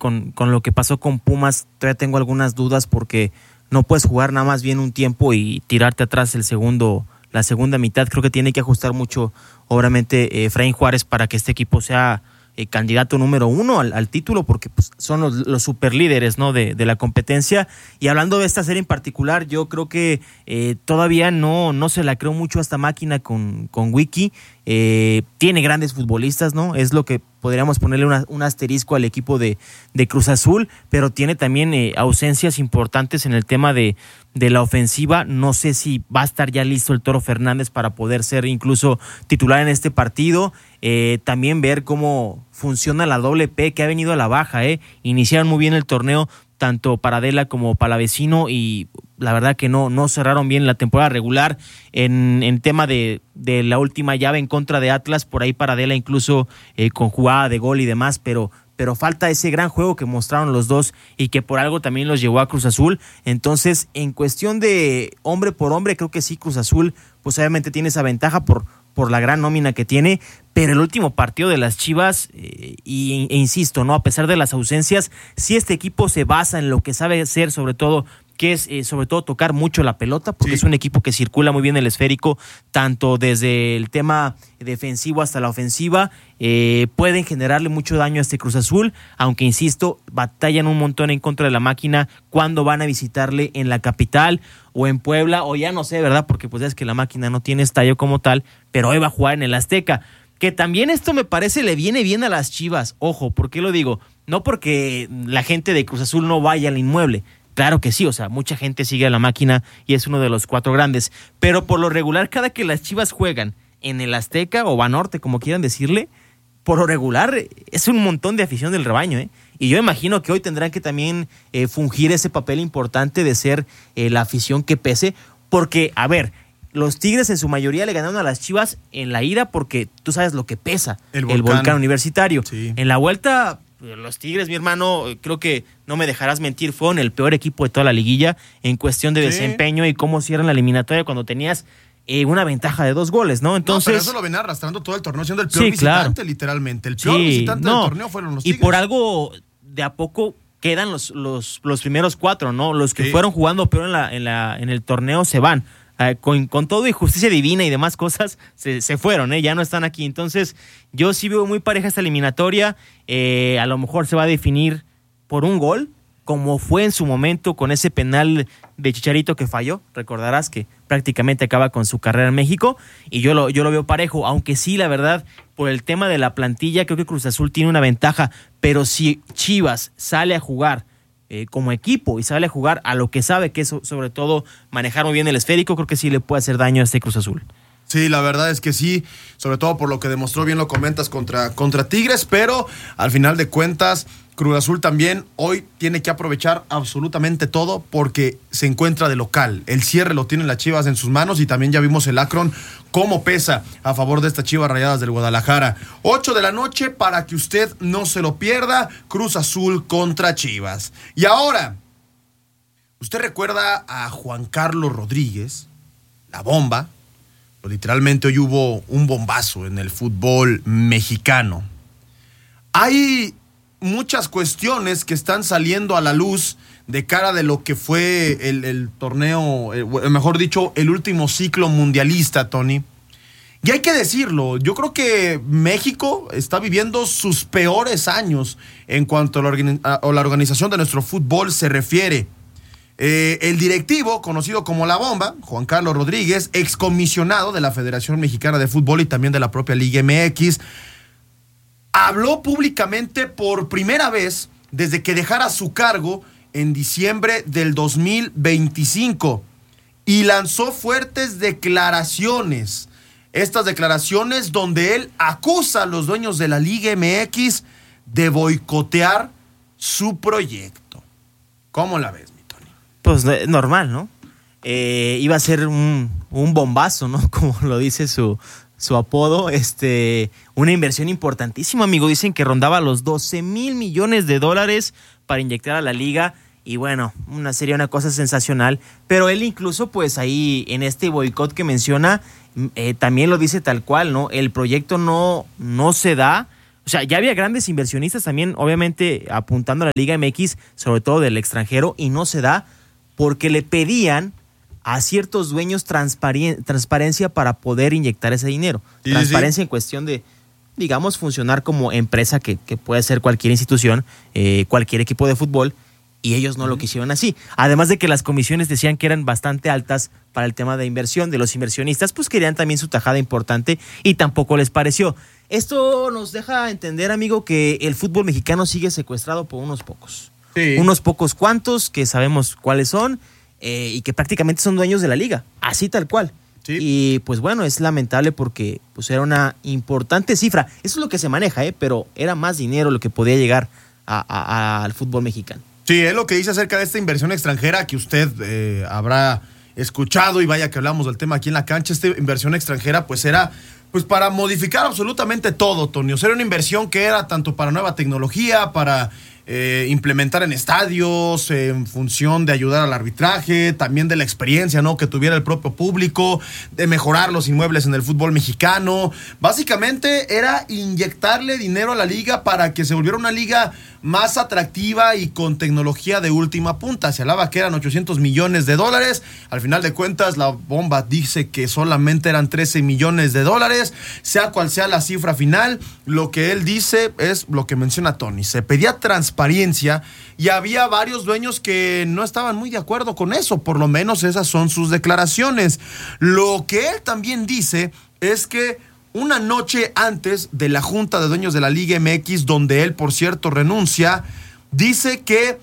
con lo que pasó con Pumas, todavía tengo algunas dudas porque no puedes jugar nada más bien un tiempo y tirarte atrás la segunda mitad. Creo que tiene que ajustar mucho, obviamente, Efraín Juárez para que este equipo sea candidato número 1 al título, porque pues, son los superlíderes, ¿no? de la competencia. Y hablando de esta serie en particular, yo creo que todavía no se la creo mucho a esta máquina con Wiki. Tiene grandes futbolistas, ¿no? Es lo que podríamos ponerle un asterisco al equipo de Cruz Azul, pero tiene también ausencias importantes en el tema de la ofensiva. No sé si va a estar ya listo el Toro Fernández para poder ser incluso titular en este partido. También ver cómo funciona la doble P, que ha venido a la baja. Iniciaron muy bien el torneo, tanto Paradela como Palavecino, y la verdad que no cerraron bien la temporada regular. En tema de la última llave en contra de Atlas, por ahí Paradela incluso con jugada de gol y demás, pero falta ese gran juego que mostraron los dos y que por algo también los llevó a Cruz Azul. Entonces, en cuestión de hombre por hombre, creo que sí, Cruz Azul pues obviamente tiene esa ventaja por la gran nómina que tiene, pero el último partido de las Chivas, e insisto, ¿no? A pesar de las ausencias, sí este equipo se basa en lo que sabe hacer, sobre todo, que es sobre todo tocar mucho la pelota, porque es un equipo que circula muy bien el esférico, tanto desde el tema defensivo hasta la ofensiva. Pueden generarle mucho daño a este Cruz Azul, aunque insisto, batallan un montón en contra de la máquina cuando van a visitarle en la capital o en Puebla, o ya no sé, ¿verdad? Porque pues es que la máquina no tiene estadio como tal, pero hoy va a jugar en el Azteca, que también esto me parece le viene bien a las Chivas. Ojo, ¿por qué lo digo? No porque la gente de Cruz Azul no vaya al inmueble. Claro que sí, o sea, mucha gente sigue a la máquina y es uno de los 4 grandes, pero por lo regular cada que las Chivas juegan en el Azteca o Banorte, como quieran decirle, por lo regular es un montón de afición del rebaño, y yo imagino que hoy tendrán que también fungir ese papel importante de ser la afición que pese, porque, a ver, los Tigres en su mayoría le ganaron a las Chivas en la ida porque tú sabes lo que pesa el Volcán Universitario. Sí. En la vuelta, los Tigres, mi hermano, creo que no me dejarás mentir, fueron el peor equipo de toda la liguilla en cuestión de desempeño y cómo cierran la eliminatoria cuando tenías una ventaja de 2 goles, ¿no? Entonces, pero eso lo ven arrastrando todo el torneo, siendo el peor visitante, claro. Literalmente. El peor visitante del torneo fueron los Tigres. Y por algo, de a poco quedan los primeros 4, ¿no? Los que fueron jugando peor en el torneo se van. Con todo y justicia divina y demás cosas, se fueron, ya no están aquí. Entonces, yo sí veo muy pareja esta eliminatoria. A lo mejor se va a definir por un gol, como fue en su momento con ese penal de Chicharito que falló. Recordarás que prácticamente acaba con su carrera en México, y yo lo veo parejo, aunque sí, la verdad, por el tema de la plantilla, creo que Cruz Azul tiene una ventaja, pero si Chivas sale a jugar como equipo y sale a jugar a lo que sabe, que es sobre todo manejar muy bien el esférico, creo que sí le puede hacer daño a este Cruz Azul. Sí, la verdad es que sí, sobre todo por lo que demostró, bien lo comentas, contra Tigres, pero al final de cuentas, Cruz Azul también hoy tiene que aprovechar absolutamente todo porque se encuentra de local. El cierre lo tienen las Chivas en sus manos y también ya vimos el Akron cómo pesa a favor de estas Chivas Rayadas del Guadalajara. 8 de la noche para que usted no se lo pierda, Cruz Azul contra Chivas. Y ahora, ¿usted recuerda a Juan Carlos Rodríguez, la bomba? Pues literalmente hoy hubo un bombazo en el fútbol mexicano. Hay muchas cuestiones que están saliendo a la luz de cara de lo que fue el torneo, mejor dicho, el último ciclo mundialista, Tony. Y hay que decirlo, yo creo que México está viviendo sus peores años en cuanto a la organización de nuestro fútbol se refiere. El directivo, conocido como La Bomba, Juan Carlos Rodríguez, excomisionado de la Federación Mexicana de Fútbol y también de la propia Liga MX, habló públicamente por primera vez desde que dejara su cargo en diciembre del 2025 y lanzó fuertes declaraciones. Estas declaraciones donde él acusa a los dueños de la Liga MX de boicotear su proyecto. ¿Cómo la ves, mi Tony? Pues normal, ¿no? Iba a ser un bombazo, ¿no? Como lo dice su apodo, una inversión importantísima, amigo. Dicen que rondaba los $12 mil millones para inyectar a la liga. Y bueno, sería una cosa sensacional. Pero él incluso, pues ahí en este boicot que menciona, también lo dice tal cual, ¿no? El proyecto no se da O sea, ya había grandes inversionistas también, obviamente apuntando a la Liga MX, sobre todo del extranjero, y no se da porque le pedían a ciertos dueños transparencia para poder inyectar ese dinero. Sí, transparencia en cuestión de, digamos, funcionar como empresa que puede ser cualquier institución, cualquier equipo de fútbol, y ellos no lo quisieron así. Además de que las comisiones decían que eran bastante altas para el tema de inversión de los inversionistas, pues querían también su tajada importante y tampoco les pareció. Esto nos deja entender, amigo, que el fútbol mexicano sigue secuestrado por unos pocos. Sí. Unos pocos cuantos que sabemos cuáles son y que prácticamente son dueños de la liga, así tal cual. Sí. Y pues bueno, es lamentable porque pues era una importante cifra. Eso es lo que se maneja, pero era más dinero lo que podía llegar al fútbol mexicano. Sí, es lo que dice acerca de esta inversión extranjera que usted habrá escuchado, y vaya que hablamos del tema aquí en la cancha. Esta inversión extranjera pues era pues para modificar absolutamente todo, Tony. O sea, era una inversión que era tanto para nueva tecnología, para implementar en estadios, en función de ayudar al arbitraje, también de la experiencia, ¿no?, que tuviera el propio público, de mejorar los inmuebles en el fútbol mexicano. Básicamente era inyectarle dinero a la liga para que se volviera una liga más atractiva y con tecnología de última punta. Se hablaba que eran $800 millones. Al final de cuentas, la bomba dice que solamente eran $13 millones. Sea cual sea la cifra final, lo que él dice es lo que menciona Tony. Se pedía transparencia y había varios dueños que no estaban muy de acuerdo con eso. Por lo menos esas son sus declaraciones. Lo que él también dice es que una noche antes de la Junta de Dueños de la Liga MX, donde él, por cierto, renuncia, dice que,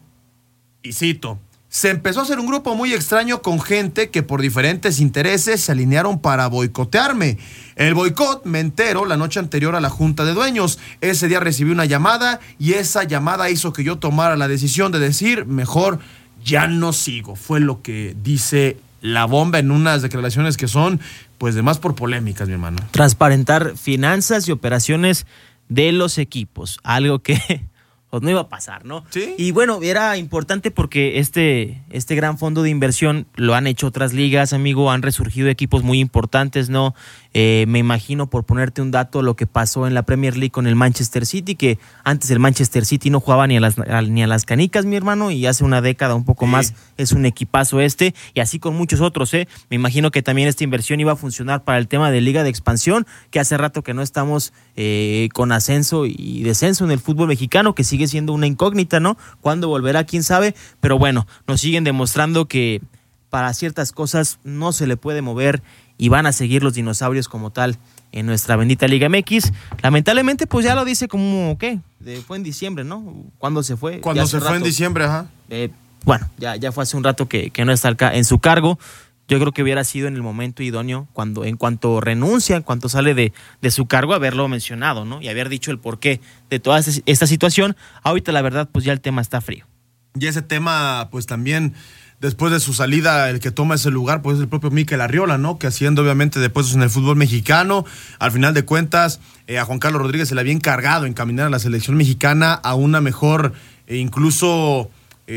y cito, se empezó a hacer un grupo muy extraño con gente que por diferentes intereses se alinearon para boicotearme. El boicot me entero la noche anterior a la Junta de Dueños. Ese día recibí una llamada y esa llamada hizo que yo tomara la decisión de decir, mejor ya no sigo. Fue lo que dice la bomba en unas declaraciones que son pues de más por polémicas, mi hermano. Transparentar finanzas y operaciones de los equipos, algo que pues no iba a pasar, ¿no? Sí. Y bueno, era importante porque este gran fondo de inversión lo han hecho otras ligas, amigo, han resurgido equipos muy importantes, ¿no? Me imagino, por ponerte un dato, lo que pasó en la Premier League con el Manchester City, que antes el Manchester City no jugaba ni a las canicas, mi hermano, y hace una década, un poco más, es un equipazo y así con muchos otros, Me imagino que también esta inversión iba a funcionar para el tema de Liga de Expansión, que hace rato que no estamos con ascenso y descenso en el fútbol mexicano, que sigue siendo una incógnita, ¿no? ¿Cuándo volverá? ¿Quién sabe? Pero bueno, nos siguen demostrando que para ciertas cosas no se le puede mover y van a seguir los dinosaurios como tal en nuestra bendita Liga MX. Lamentablemente, pues ya lo dice como, ¿qué? Fue en diciembre, ¿no? ¿Cuándo se fue? Cuando se fue en diciembre, ajá. Bueno, ya fue hace un rato que no está en su cargo. Yo creo que hubiera sido en el momento idóneo, en cuanto renuncia, en cuanto sale de su cargo, haberlo mencionado, ¿no? Y haber dicho el porqué de toda esta situación. Ahorita, la verdad, pues ya el tema está frío. Y ese tema, pues también, después de su salida, el que toma ese lugar, pues es el propio Mikel Arriola, ¿no? Que haciendo, obviamente, después en el fútbol mexicano, al final de cuentas, a Juan Carlos Rodríguez se le había encargado encaminar a la selección mexicana a una mejor, incluso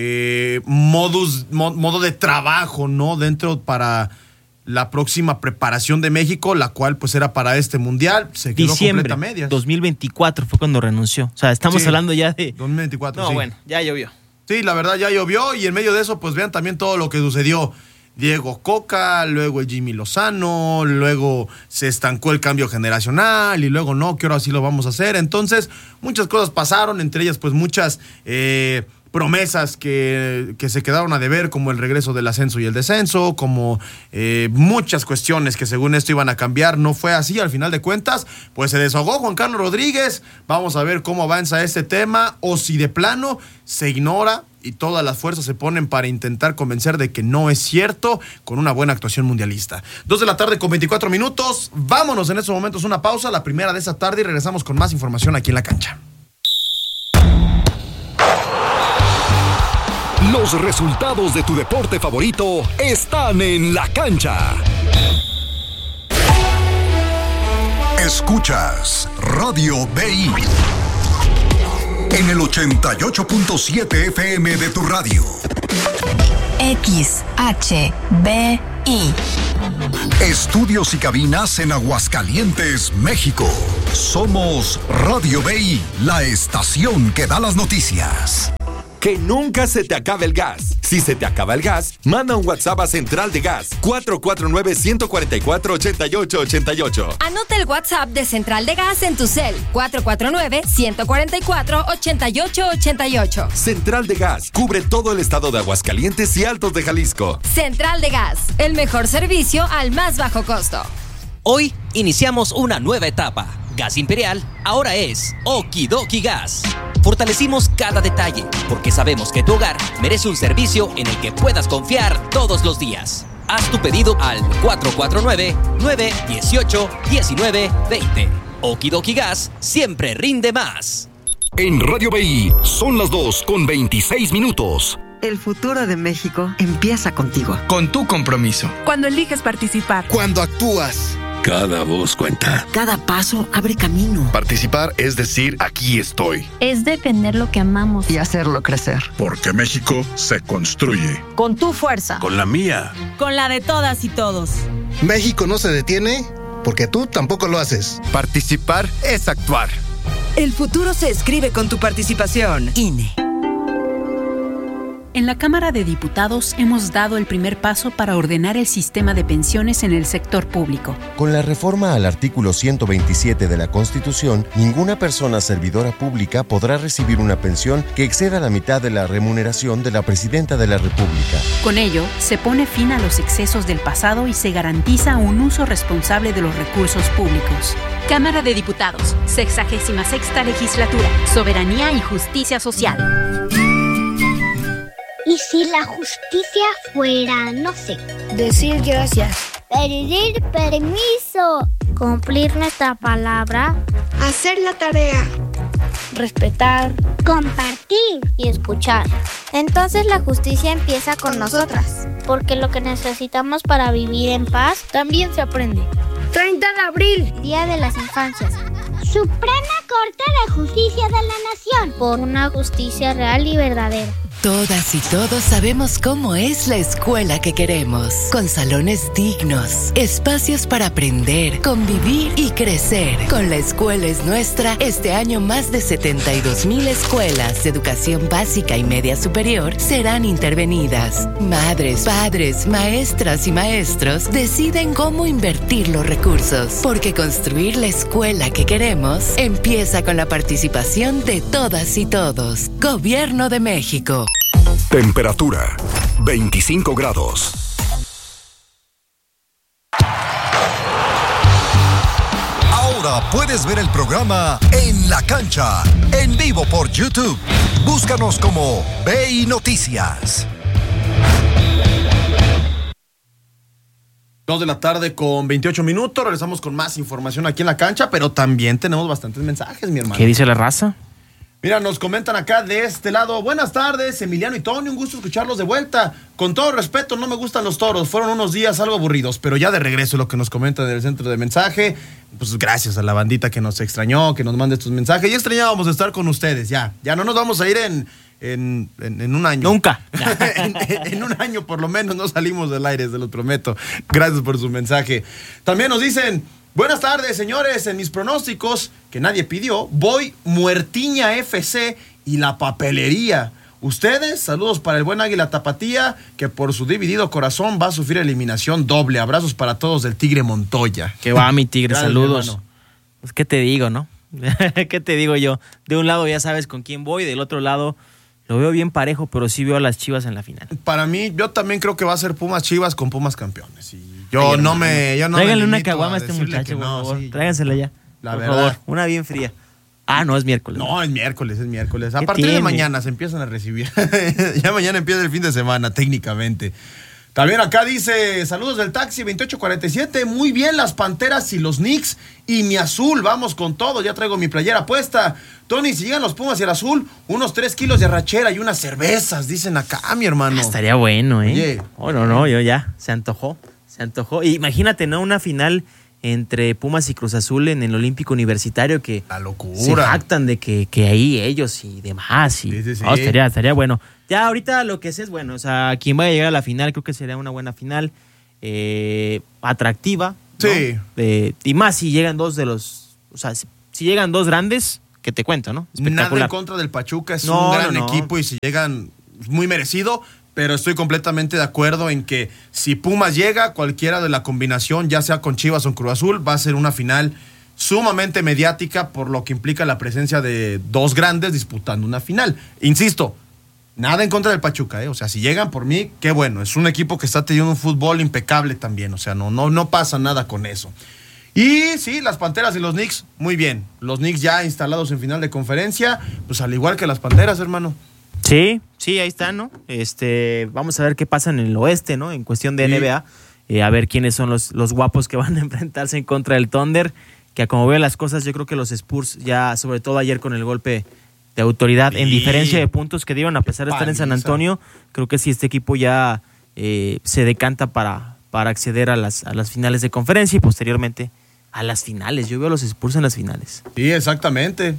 modo de trabajo, ¿no? Dentro para la próxima preparación de México, la cual pues era para este mundial. Se quedó completa a medias. 2024 fue cuando renunció. O sea, estamos hablando ya de 2024. No, sí. bueno, ya llovió. Sí, la verdad ya llovió, y en medio de eso pues vean también todo lo que sucedió. Diego Coca, luego el Jimmy Lozano, luego se estancó el cambio generacional y luego no, que ahora sí lo vamos a hacer. Entonces muchas cosas pasaron, entre ellas pues muchas promesas que se quedaron a deber, como el regreso del ascenso y el descenso, como muchas cuestiones que según esto iban a cambiar. No fue así, al final de cuentas pues se desahogó Juan Carlos Rodríguez. Vamos a ver cómo avanza este tema, o si de plano se ignora y todas las fuerzas se ponen para intentar convencer de que no es cierto, con una buena actuación mundialista. 2:24 p.m. Vámonos en estos momentos una pausa, la primera de esta tarde, y regresamos con más información aquí en La Cancha. Los resultados de tu deporte favorito están en La Cancha. Escuchas Radio BI en el 88.7 FM de tu radio. XHBE Estudios y cabinas en Aguascalientes, México. Somos Radio BI, la estación que da las noticias. Que nunca se te acabe el gas. Si se te acaba el gas, manda un WhatsApp a Central de Gas 449-144-8888. Anota el WhatsApp de Central de Gas en tu cel 449-144-8888. Central de Gas cubre todo el estado de Aguascalientes y Altos de Jalisco. Central de Gas, el mejor servicio al más bajo costo. Hoy iniciamos una nueva etapa. Gas Imperial ahora es Okidoki Gas. Fortalecimos cada detalle porque sabemos que tu hogar merece un servicio en el que puedas confiar todos los días. Haz tu pedido al 449-918-1920. Okidoki Gas siempre rinde más. En Radio BI son las 2:26. El futuro de México empieza contigo. Con tu compromiso. Cuando eliges participar. Cuando actúas. Cada voz cuenta. Cada paso abre camino. Participar es decir, aquí estoy. Es defender lo que amamos. Y hacerlo crecer. Porque México se construye. Con tu fuerza. Con la mía. Con la de todas y todos. México no se detiene porque tú tampoco lo haces. Participar es actuar. El futuro se escribe con tu participación. INE. En la Cámara de Diputados hemos dado el primer paso para ordenar el sistema de pensiones en el sector público. Con la reforma al artículo 127 de la Constitución, ninguna persona servidora pública podrá recibir una pensión que exceda la mitad de la remuneración de la Presidenta de la República. Con ello, se pone fin a los excesos del pasado y se garantiza un uso responsable de los recursos públicos. Cámara de Diputados, 66ª Legislatura, Soberanía y Justicia Social. ¿Y si la justicia fuera, no sé, decir gracias, pedir permiso, cumplir nuestra palabra, hacer la tarea, respetar, compartir y escuchar? Entonces la justicia empieza con nosotras, porque lo que necesitamos para vivir en paz también se aprende. 30 de abril, Día de las Infancias. Suprema Corte de Justicia de la Nación, por una justicia real y verdadera. Todas y todos sabemos cómo es la escuela que queremos, con salones dignos, espacios para aprender, convivir y crecer. Con La Escuela es Nuestra, este año más de 72,000 escuelas de educación básica y media superior serán intervenidas. Madres, padres, maestras y maestros deciden cómo invertir los recursos, porque construir la escuela que queremos empieza con la participación de todas y todos. Gobierno de México. Temperatura 25 grados. Ahora puedes ver el programa En la Cancha, en vivo por YouTube. Búscanos como BI Noticias. 2 de la tarde con 28 minutos. Regresamos con más información aquí en la cancha, pero también tenemos bastantes mensajes, mi hermano. ¿Qué dice la raza? Mira, nos comentan acá de este lado. Buenas tardes, Emiliano y Tony, un gusto escucharlos de vuelta. Con todo respeto, no me gustan los toros. Fueron unos días algo aburridos, pero ya de regreso lo que nos comentan del centro de mensaje. Pues gracias a la bandita que nos extrañó, que nos manda estos mensajes. Y extrañábamos estar con ustedes, ya no nos vamos a ir en un año. Nunca. en un año por lo menos no salimos del aire, se los prometo. Gracias por su mensaje. También nos dicen: buenas tardes, señores. En mis pronósticos, que nadie pidió, voy Muertiña FC y la papelería. Ustedes, saludos para el buen Águila Tapatía, que por su dividido corazón va a sufrir eliminación doble. Abrazos para todos del Tigre Montoya. Que va, mi Tigre, Gracias, saludos. Pues, ¿qué te digo, no? ¿Qué te digo yo? De un lado ya sabes con quién voy, del otro lado lo veo bien parejo, pero sí veo a las Chivas en la final. Para mí, yo también creo que va a ser Pumas Chivas con Pumas campeones. Y yo no me Tráiganle una caguama a este muchacho, por favor. Sí. Tráigansela ya. Por favor, una bien fría. Ah, no, es miércoles. No, es miércoles. A partir de mañana se empiezan a recibir. Ya mañana empieza el fin de semana, técnicamente. También acá dice: saludos del taxi 2847. Muy bien las Panteras y los Knicks. Y mi azul, vamos con todo. Ya traigo mi playera puesta. Tony, si llegan los Pumas y el azul, unos 3 kilos de arrachera y unas cervezas, dicen acá, mi hermano. Estaría bueno, ¿eh? Oye. Oh, no, yo ya. Se antojó. Y imagínate, ¿no? Una final entre Pumas y Cruz Azul en el Olímpico Universitario, que la locura. Se jactan de que ahí ellos y demás. Y, sí. Oh, estaría bueno. Ya ahorita lo que sé es bueno. O sea, quien vaya a llegar a la final, creo que sería una buena final. atractiva. Sí. ¿no? Y más si llegan dos de los... O sea, si llegan dos grandes, que te cuento, ¿no? Nada en contra del Pachuca, es un gran equipo y si llegan, muy merecido, pero estoy completamente de acuerdo en que si Pumas llega, cualquiera de la combinación, ya sea con Chivas o Cruz Azul, va a ser una final sumamente mediática por lo que implica la presencia de dos grandes disputando una final. Insisto, nada en contra del Pachuca, o sea, si llegan por mí, qué bueno, es un equipo que está teniendo un fútbol impecable también, o sea, no pasa nada con eso. Y sí, las Panteras y los Knicks, muy bien. Los Knicks ya instalados en final de conferencia, pues al igual que las Panteras, hermano. Sí, ahí están, ¿no? Vamos a ver qué pasa en el oeste, ¿no? En cuestión de NBA, a ver quiénes son los guapos que van a enfrentarse en contra del Thunder, que como veo las cosas, yo creo que los Spurs ya, sobre todo ayer con el golpe de autoridad, en diferencia de puntos que dieron a pesar de estar en San Antonio, creo que sí este equipo ya se decanta para acceder a las finales de conferencia y posteriormente a las finales. Yo veo a los Spurs en las finales. Sí, exactamente.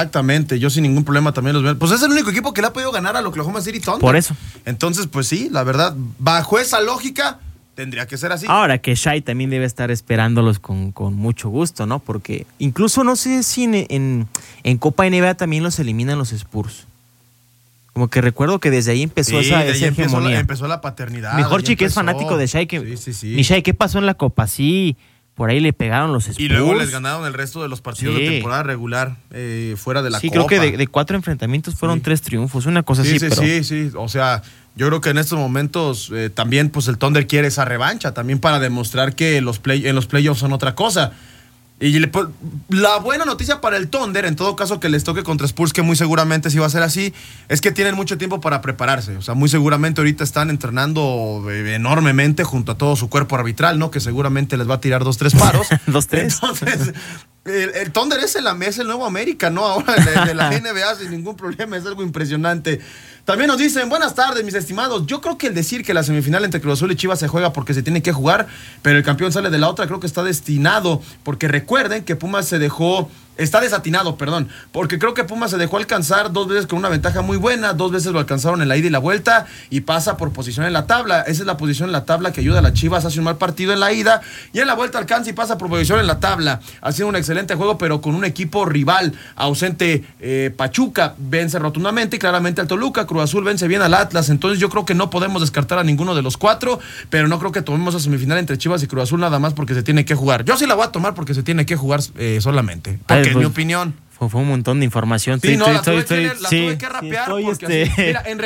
Yo sin ningún problema también los veo. Pues es el único equipo que le ha podido ganar a Oklahoma City Thunder. Por eso. Entonces, pues sí, la verdad, bajo esa lógica, tendría que ser así. Ahora que Shai también debe estar esperándolos con mucho gusto, ¿no? Porque incluso no sé si en Copa NBA también los eliminan los Spurs. Como que recuerdo que desde ahí empezó esa hegemonía. Empezó la paternidad. Mejor que es fanático de Shai. Sí. Mi Shai, ¿qué pasó en la Copa? Sí, por ahí le pegaron los Spurs. Y luego les ganaron el resto de los partidos de temporada regular fuera de la Copa. Sí, creo que de 4 enfrentamientos fueron 3 triunfos, una cosa así. Sí. O sea, yo creo que en estos momentos también pues el Thunder quiere esa revancha, también para demostrar que en los playoffs son otra cosa. Y la buena noticia para el Thunder, en todo caso que les toque contra Spurs, que muy seguramente sí va a ser así, es que tienen mucho tiempo para prepararse. O sea, muy seguramente ahorita están entrenando enormemente junto a todo su cuerpo arbitral, ¿no? Que seguramente les va a tirar 2-3 paros. 2-3. Entonces, el Thunder es el nuevo América, ¿no? Ahora de la NBA sin ningún problema, es algo impresionante. También nos dicen, buenas tardes, mis estimados. Yo creo que el decir que la semifinal entre Cruz Azul y Chivas se juega porque se tiene que jugar, pero el campeón sale de la otra, creo que está destinado. Porque recuerden que Pumas está desatinado, porque creo que Pumas se dejó alcanzar 2 veces con una ventaja muy buena, 2 veces lo alcanzaron en la ida y la vuelta y pasa por posición en la tabla. Esa es la posición en la tabla que ayuda a las Chivas, hace un mal partido en la ida y en la vuelta alcanza y pasa por posición en la tabla. Ha sido un excelente juego, pero con un equipo rival ausente. Pachuca vence rotundamente y claramente al Toluca. Cruz Azul vence bien al Atlas, entonces yo creo que no podemos descartar a ninguno de los 4, pero no creo que tomemos a semifinal entre Chivas y Cruz Azul nada más porque se tiene que jugar. Yo sí la voy a tomar porque se tiene que jugar solamente. Porque en mi opinión. Fue un montón de información. Sí, la tuve que rapear porque mira, en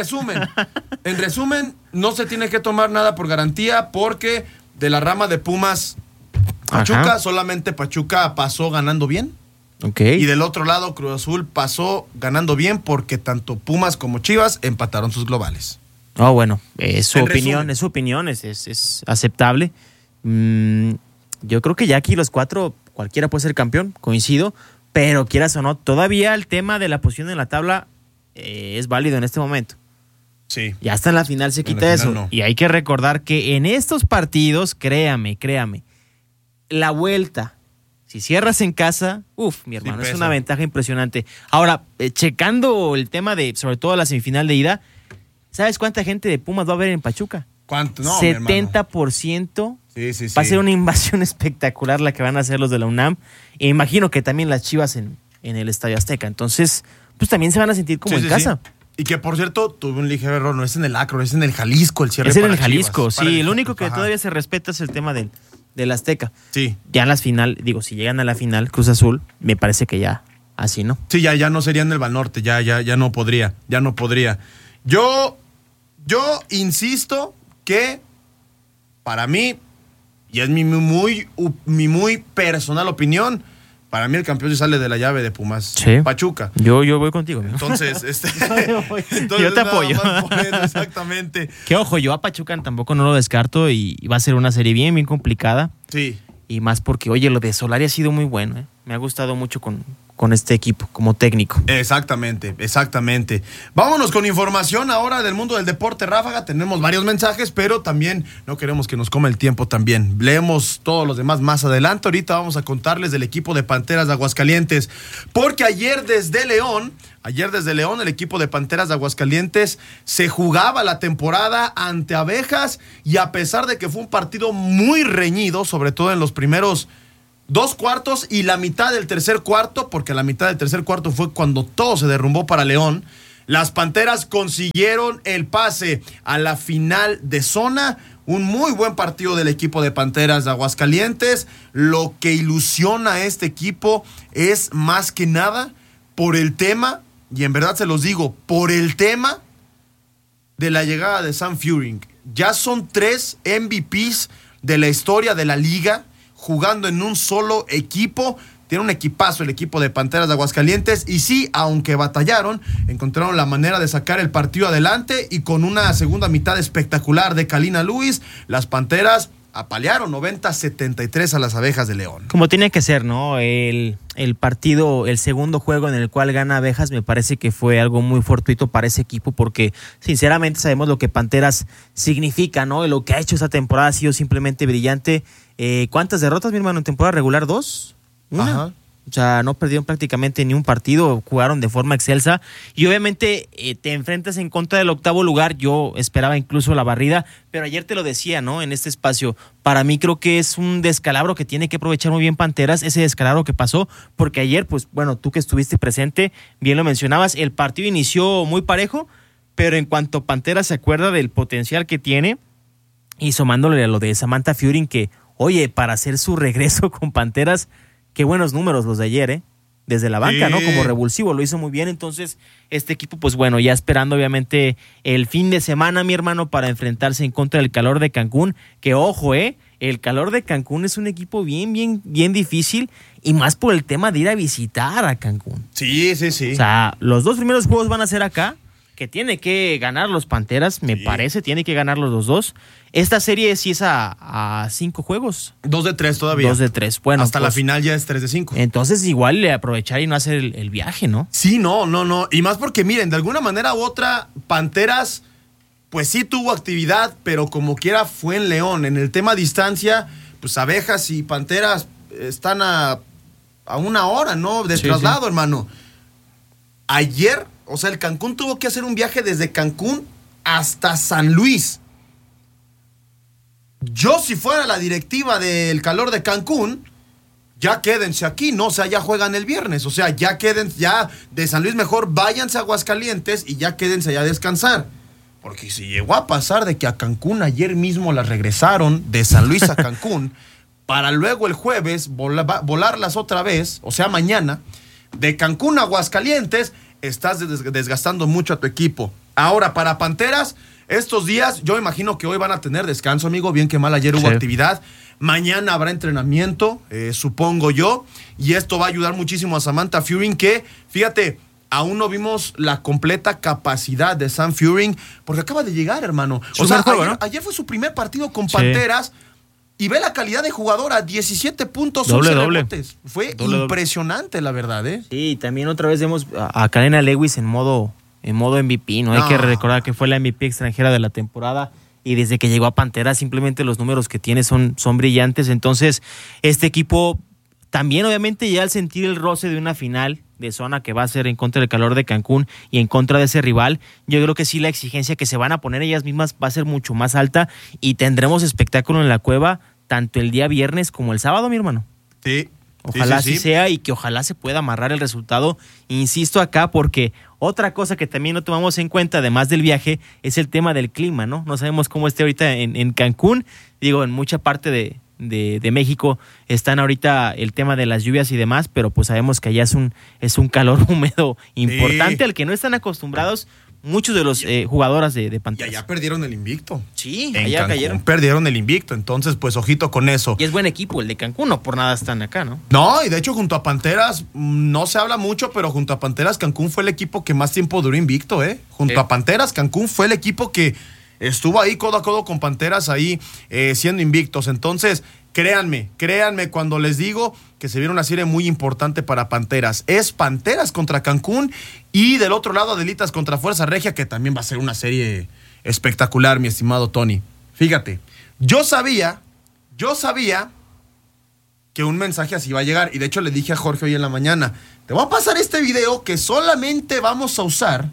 resumen, no se tiene que tomar nada por garantía porque de la rama de Pumas Pachuca, solamente Pachuca pasó ganando bien. Okay. Y del otro lado, Cruz Azul pasó ganando bien porque tanto Pumas como Chivas empataron sus globales. Bueno, es su opinión, es aceptable. Yo creo que ya aquí los 4, cualquiera puede ser campeón, coincido, pero quieras o no, todavía el tema de la posición en la tabla es válido en este momento. Sí. Ya hasta en la final se quita eso. No. Y hay que recordar que en estos partidos, créame, la vuelta, si cierras en casa, mi hermano, es una ventaja impresionante. Ahora, checando el tema de, sobre todo la semifinal de ida, ¿sabes cuánta gente de Pumas va a haber en Pachuca? ¿Cuánto? No, 70%. Sí. Va a ser una invasión espectacular la que van a hacer los de la UNAM. E imagino que también las Chivas en el Estadio Azteca. Entonces, pues también se van a sentir como en casa. Sí. Y que, por cierto, tuve un ligero error. No es en el Acro, es en el Jalisco el cierre. Es en el Jalisco, sí. El único que todavía se respeta es el tema del Azteca. Sí. Ya en las final, si llegan a la final, Cruz Azul, me parece que ya así, ¿no? Sí, ya no sería en el Banorte, ya no podría. Yo insisto que para mí, y es mi muy personal opinión, para mí el campeón se sale de la llave de Pumas. Sí. Pachuca. Yo voy contigo. Entonces, yo te apoyo. Exactamente. Que ojo, yo a Pachuca tampoco no lo descarto y va a ser una serie bien, bien complicada. Sí. Y más porque, oye, lo de Solari ha sido muy bueno. Me ha gustado mucho con con este equipo como técnico. Exactamente. Vámonos con información ahora del mundo del deporte, Ráfaga. Tenemos varios mensajes, pero también no queremos que nos coma el tiempo también. Leemos todos los demás más adelante. Ahorita vamos a contarles del equipo de Panteras de Aguascalientes, porque ayer desde León, el equipo de Panteras de Aguascalientes se jugaba la temporada ante Abejas, y a pesar de que fue un partido muy reñido, sobre todo en los primeros 2 cuartos y la mitad del tercer cuarto, porque la mitad del tercer cuarto fue cuando todo se derrumbó para León, las Panteras consiguieron el pase a la final de zona. Un muy buen partido del equipo de Panteras de Aguascalientes. Lo que ilusiona a este equipo es más que nada por el tema, y en verdad se los digo, por el tema de la llegada de Sam Furyk. Ya son 3 MVPs de la historia de la liga jugando en un solo equipo. Tiene un equipazo el equipo de Panteras de Aguascalientes, y sí, aunque batallaron, encontraron la manera de sacar el partido adelante, y con una segunda mitad espectacular de Kalina Lewis, las Panteras apalearon 90-73 a las Abejas de León. Como tiene que ser, ¿no? El partido, el segundo juego en el cual gana Abejas, me parece que fue algo muy fortuito para ese equipo, porque sinceramente sabemos lo que Panteras significa, ¿no? Y lo que ha hecho esta temporada ha sido simplemente brillante. ¿Cuántas derrotas, mi hermano, en temporada regular? 2. ¿Una? Ajá. O sea, no perdieron prácticamente ni un partido, jugaron de forma excelsa, y obviamente te enfrentas en contra del 8º lugar. Yo esperaba incluso la barrida, pero ayer te lo decía, ¿no? En este espacio, para mí creo que es un descalabro que tiene que aprovechar muy bien Panteras, ese descalabro que pasó, porque ayer, pues bueno, tú que estuviste presente, bien lo mencionabas, el partido inició muy parejo, pero en cuanto Panteras se acuerda del potencial que tiene, y sumándole a lo de Samantha Furyk, que, oye, para hacer su regreso con Panteras, qué buenos números los de ayer, desde la banca, sí, ¿no? Como revulsivo, lo hizo muy bien. Entonces, este equipo, pues bueno, ya esperando obviamente el fin de semana, mi hermano, para enfrentarse en contra del Calor de Cancún, que ojo, el Calor de Cancún es un equipo bien difícil, y más por el tema de ir a visitar a Cancún. Sí. O sea, los 2 primeros juegos van a ser acá, que tiene que ganar los Panteras, me parece, tiene que ganar los 2. Esta serie sí es a 5 juegos. 2 de 3 todavía. 2 de 3, bueno. Hasta pues, la final ya es 3 de 5. Entonces igual aprovechar y no hacer el viaje, ¿no? Sí, no. Y más porque, miren, de alguna manera u otra, Panteras, pues sí tuvo actividad, pero como quiera fue en León. En el tema distancia, pues Abejas y Panteras están a 1 hora, ¿no? De traslado, hermano. Ayer, o sea, el Cancún tuvo que hacer un viaje desde Cancún hasta San Luis. Yo, si fuera la directiva del Calor de Cancún, ya quédense aquí, ¿no? O sea, ya juegan el viernes. O sea, ya de San Luis mejor váyanse a Aguascalientes y ya quédense allá a descansar. Porque si llegó a pasar de que a Cancún ayer mismo las regresaron de San Luis a Cancún para luego el jueves volarlas otra vez, o sea, mañana, de Cancún a Aguascalientes, estás desgastando mucho a tu equipo. Ahora, para Panteras, estos días, yo imagino que hoy van a tener descanso, amigo. Bien que mal, ayer hubo actividad. Mañana habrá entrenamiento, supongo yo. Y esto va a ayudar muchísimo a Samantha Furyk, que, fíjate, aún no vimos la completa capacidad de Sam Furyk, porque acaba de llegar, hermano. O sea, ayer fue su primer partido con Panteras. Y ve la calidad de jugadora, 17 puntos, 11 rebotes. Fue impresionante, la verdad, Sí, también otra vez vemos a Kalina Lewis en modo MVP, ¿no? Hay que recordar que fue la MVP extranjera de la temporada, y desde que llegó a Pantera simplemente los números que tiene son brillantes. Entonces, este equipo también, obviamente, ya al sentir el roce de una final de zona que va a ser en contra del Calor de Cancún y en contra de ese rival, yo creo que sí la exigencia que se van a poner ellas mismas va a ser mucho más alta, y tendremos espectáculo en la cueva tanto el día viernes como el sábado, mi hermano. Sí. Ojalá así sea, y que ojalá se pueda amarrar el resultado. Insisto acá, porque otra cosa que también no tomamos en cuenta, además del viaje, es el tema del clima, ¿no? No sabemos cómo esté ahorita en Cancún. Digo, en mucha parte de México están ahorita el tema de las lluvias y demás, pero pues sabemos que allá es un calor húmedo importante al que no están acostumbrados muchos de los jugadoras de Panteras. Y allá perdieron el invicto. Sí, en allá Cancún cayeron. Perdieron el invicto, entonces pues ojito con eso. Y es buen equipo el de Cancún, no por nada están acá, ¿no? No, y de hecho junto a Panteras, no se habla mucho, pero junto a Panteras, Cancún fue el equipo que más tiempo duró invicto, Junto a Panteras, Cancún fue el equipo que estuvo ahí codo a codo con Panteras ahí siendo invictos. Entonces, créanme cuando les digo que se viene una serie muy importante para Panteras. Es Panteras contra Cancún y del otro lado Adelitas contra Fuerza Regia, que también va a ser una serie espectacular, mi estimado Tony. Fíjate, yo sabía que un mensaje así iba a llegar, y de hecho le dije a Jorge hoy en la mañana, te voy a pasar este video que solamente vamos a usar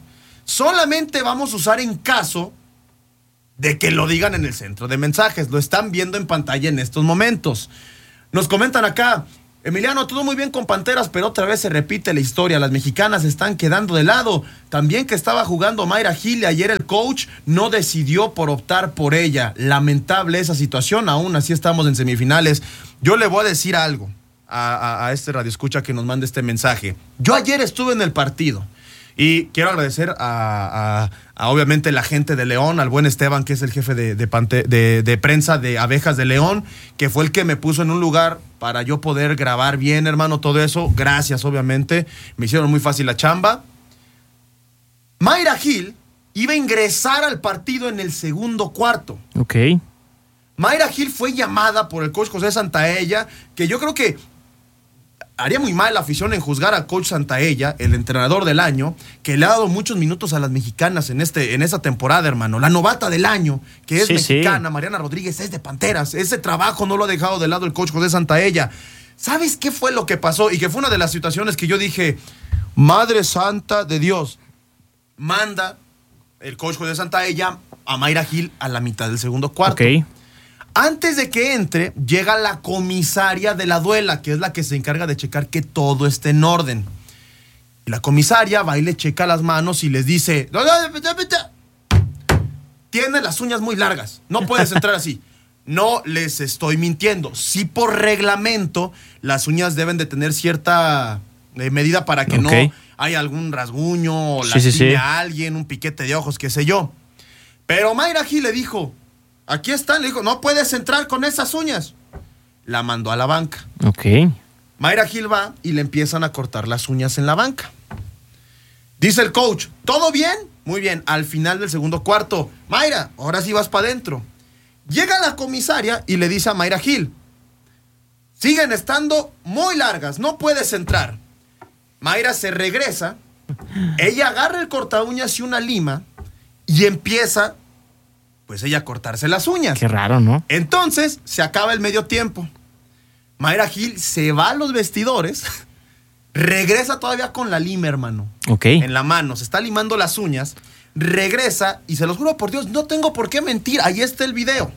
en caso de que lo digan en el centro de mensajes. Lo están viendo en pantalla en estos momentos. Nos comentan acá, Emiliano, todo muy bien con Panteras, pero otra vez se repite la historia. Las mexicanas están quedando de lado. También que estaba jugando Mayra Gil y ayer el coach no decidió por optar por ella. Lamentable esa situación, aún así estamos en semifinales. Yo le voy a decir algo a este radioescucha que nos manda este mensaje. Yo ayer estuve en el partido. Y quiero agradecer a obviamente la gente de León, al buen Esteban, que es el jefe de prensa de Abejas de León, que fue el que me puso en un lugar para yo poder grabar bien, hermano, todo eso. Gracias, obviamente. Me hicieron muy fácil la chamba. Mayra Gil iba a ingresar al partido en el segundo cuarto. Ok. Mayra Gil fue llamada por el coach José Santaella, que yo creo que haría muy mal la afición en juzgar al coach Santaella, el entrenador del año, que le ha dado muchos minutos a las mexicanas en esta temporada, hermano. La novata del año, que es mexicana, Mariana Rodríguez, es de Panteras. Ese trabajo no lo ha dejado de lado el coach José Santaella. ¿Sabes qué fue lo que pasó? Y que fue una de las situaciones que yo dije, Madre Santa de Dios, manda el coach José Santaella a Mayra Gil a la mitad del segundo cuarto. Ok. Antes de que entre, llega la comisaria de la duela, que es la que se encarga de checar que todo esté en orden. Y la comisaria va y le checa las manos y les dice, tiene las uñas muy largas, no puedes entrar así. No les estoy mintiendo. Sí, por reglamento, las uñas deben de tener cierta medida para que no haya algún rasguño, o lastime a alguien, un piquete de ojos, qué sé yo. Pero Mayra Gil le dijo, aquí están, le dijo, no puedes entrar con esas uñas. La mandó a la banca. Ok. Mayra Gil va y le empiezan a cortar las uñas en la banca. Dice el coach, ¿todo bien? Muy bien. Al final del segundo cuarto, Mayra, ahora sí vas para adentro. Llega la comisaria y le dice a Mayra Gil, siguen estando muy largas, no puedes entrar. Mayra se regresa, ella agarra el corta uñas y una lima y empieza pues ella a cortarse las uñas. Qué raro, ¿no? Entonces, se acaba el medio tiempo. Mayra Gil se va a los vestidores, regresa todavía con la lima, hermano. Ok. En la mano, se está limando las uñas, regresa, y se los juro por Dios, no tengo por qué mentir, ahí está el video.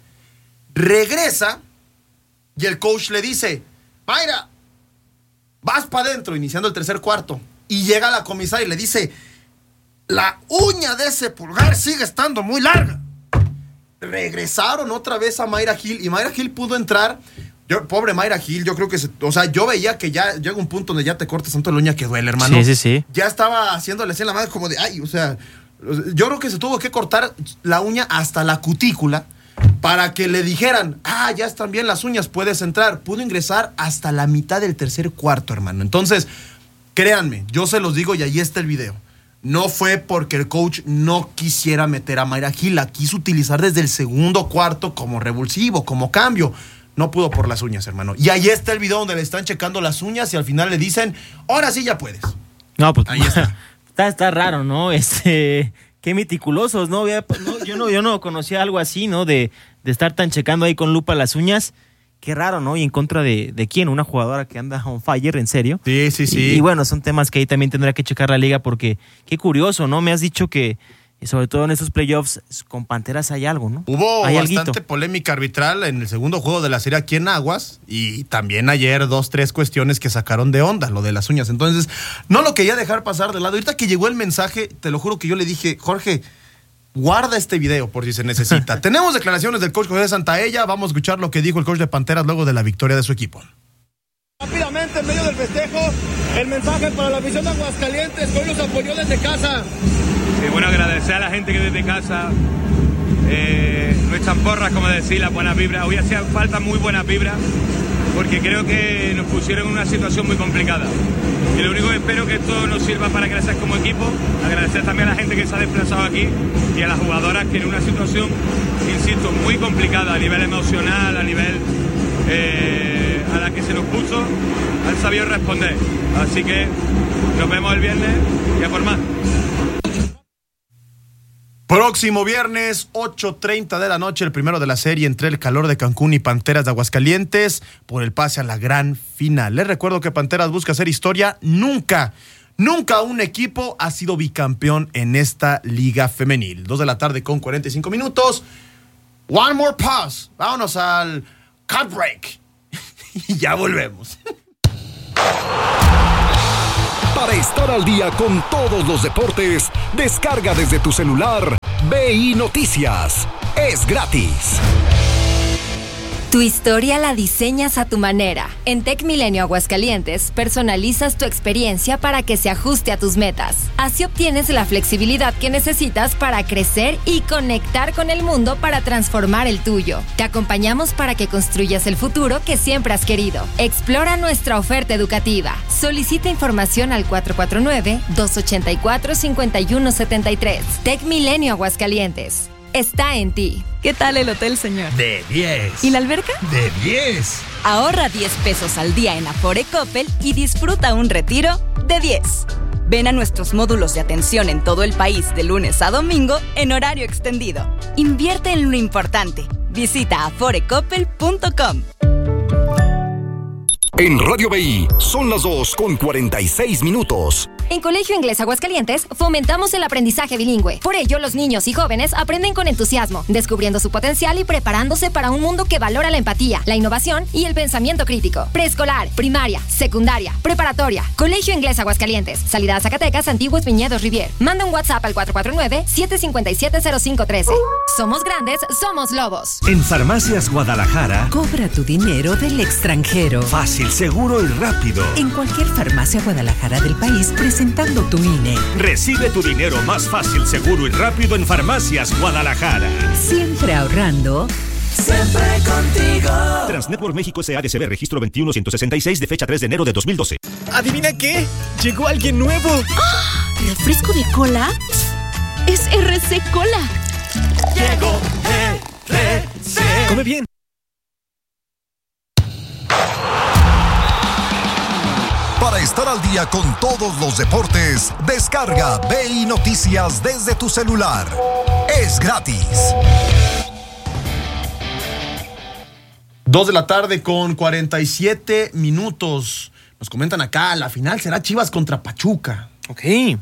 Regresa, y el coach le dice, Mayra, vas para adentro, iniciando el tercer cuarto. Y llega la comisaria y le dice, la uña de ese pulgar sigue estando muy larga. Regresaron otra vez a Mayra Gil y Mayra Gil pudo entrar. Pobre Mayra Gil, yo creo que yo veía que ya llega un punto donde ya te cortas tanto la uña que duele, hermano. Sí. Ya estaba haciéndole así en la mano como de, ay, o sea, yo creo que se tuvo que cortar la uña hasta la cutícula para que le dijeran, ya están bien las uñas, puedes entrar. Pudo ingresar hasta la mitad del tercer cuarto, hermano. Entonces, créanme, yo se los digo y ahí está el video. No fue porque el coach no quisiera meter a Mayra Gil, la quiso utilizar desde el segundo cuarto como revulsivo, como cambio. No pudo por las uñas, hermano. Y ahí está el video donde le están checando las uñas y al final le dicen, ahora sí ya puedes. No, pues ahí está. Está raro, ¿no? Qué meticulosos, ¿no? Yo no conocía algo así, ¿no? De estar tan checando ahí con lupa las uñas. Qué raro, ¿no? Y en contra de quién, una jugadora que anda on fire, ¿en serio? Sí. Y bueno, son temas que ahí también tendrá que checar la liga porque qué curioso, ¿no? Me has dicho que, sobre todo en esos playoffs, con Panteras hay algo, ¿no? Hubo hay bastante alguito. Polémica arbitral en el segundo juego de la serie aquí en Aguas y también ayer 2-3 cuestiones que sacaron de onda, lo de las uñas. Entonces, no lo quería dejar pasar de lado. Ahorita que llegó el mensaje, te lo juro que yo le dije, Jorge, guarda este video por si se necesita. Tenemos declaraciones del coach José Santaella. Vamos a escuchar lo que dijo el coach de Panteras luego de la victoria de su equipo. Rápidamente, en medio del festejo, el mensaje para la afición de Aguascalientes que hoy nos apoyó desde casa. Y bueno, agradecer a la gente que desde casa no echan porras, como decir, las buenas vibras. Hoy hacía falta muy buenas vibras porque creo que nos pusieron en una situación muy complicada. Y lo único que espero es que esto nos sirva para crecer como equipo. Agradecer también a la gente que se ha desplazado aquí y a las jugadoras que en una situación, insisto, muy complicada a nivel emocional, a nivel a la que se nos puso, han sabido responder. Así que nos vemos el viernes y a por más. Próximo viernes, 8:30 de la noche, el primero de la serie entre el Calor de Cancún y Panteras de Aguascalientes por el pase a la gran final. Les recuerdo que Panteras busca hacer historia. Nunca un equipo ha sido bicampeón en esta liga femenil. 2:45 p.m. One more pause. Vámonos al cut break. Y ya volvemos. Para estar al día con todos los deportes, descarga desde tu celular BI Noticias. Es gratis. Tu historia la diseñas a tu manera. En Tec Milenio Aguascalientes, personalizas tu experiencia para que se ajuste a tus metas. Así obtienes la flexibilidad que necesitas para crecer y conectar con el mundo para transformar el tuyo. Te acompañamos para que construyas el futuro que siempre has querido. Explora nuestra oferta educativa. Solicita información al 449-284-5173. Tec Milenio Aguascalientes. Está en ti. ¿Qué tal el hotel, señor? De 10. ¿Y la alberca? De 10. Ahorra 10 pesos al día en Afore Coppel y disfruta un retiro de 10. Ven a nuestros módulos de atención en todo el país de lunes a domingo en horario extendido. Invierte en lo importante. Visita aforecoppel.com. En Radio BI son las 2:46. En Colegio Inglés Aguascalientes fomentamos el aprendizaje bilingüe. Por ello, los niños y jóvenes aprenden con entusiasmo, descubriendo su potencial y preparándose para un mundo que valora la empatía, la innovación y el pensamiento crítico. Preescolar, primaria, secundaria, preparatoria. Colegio Inglés Aguascalientes. Salida a Zacatecas, Antiguos Viñedos Rivier. Manda un WhatsApp al 449-757-0513. Somos grandes, somos lobos. En Farmacias Guadalajara, cobra tu dinero del extranjero. Fácil, seguro y rápido. En cualquier farmacia Guadalajara del país, presentando tu INE. Recibe tu dinero más fácil, seguro y rápido en Farmacias Guadalajara. Siempre ahorrando. Siempre contigo. Transnetwork México SADCB, registro 21166 de fecha 3 de enero de 2012. ¿Adivina qué? Llegó alguien nuevo. ¡Ah! ¿Refresco de cola? Es RC Cola. Llegó RC. Come bien. Para estar al día con todos los deportes, descarga BI Noticias desde tu celular. Es gratis. 2:47 p.m. Nos comentan acá, la final será Chivas contra Pachuca. Ok.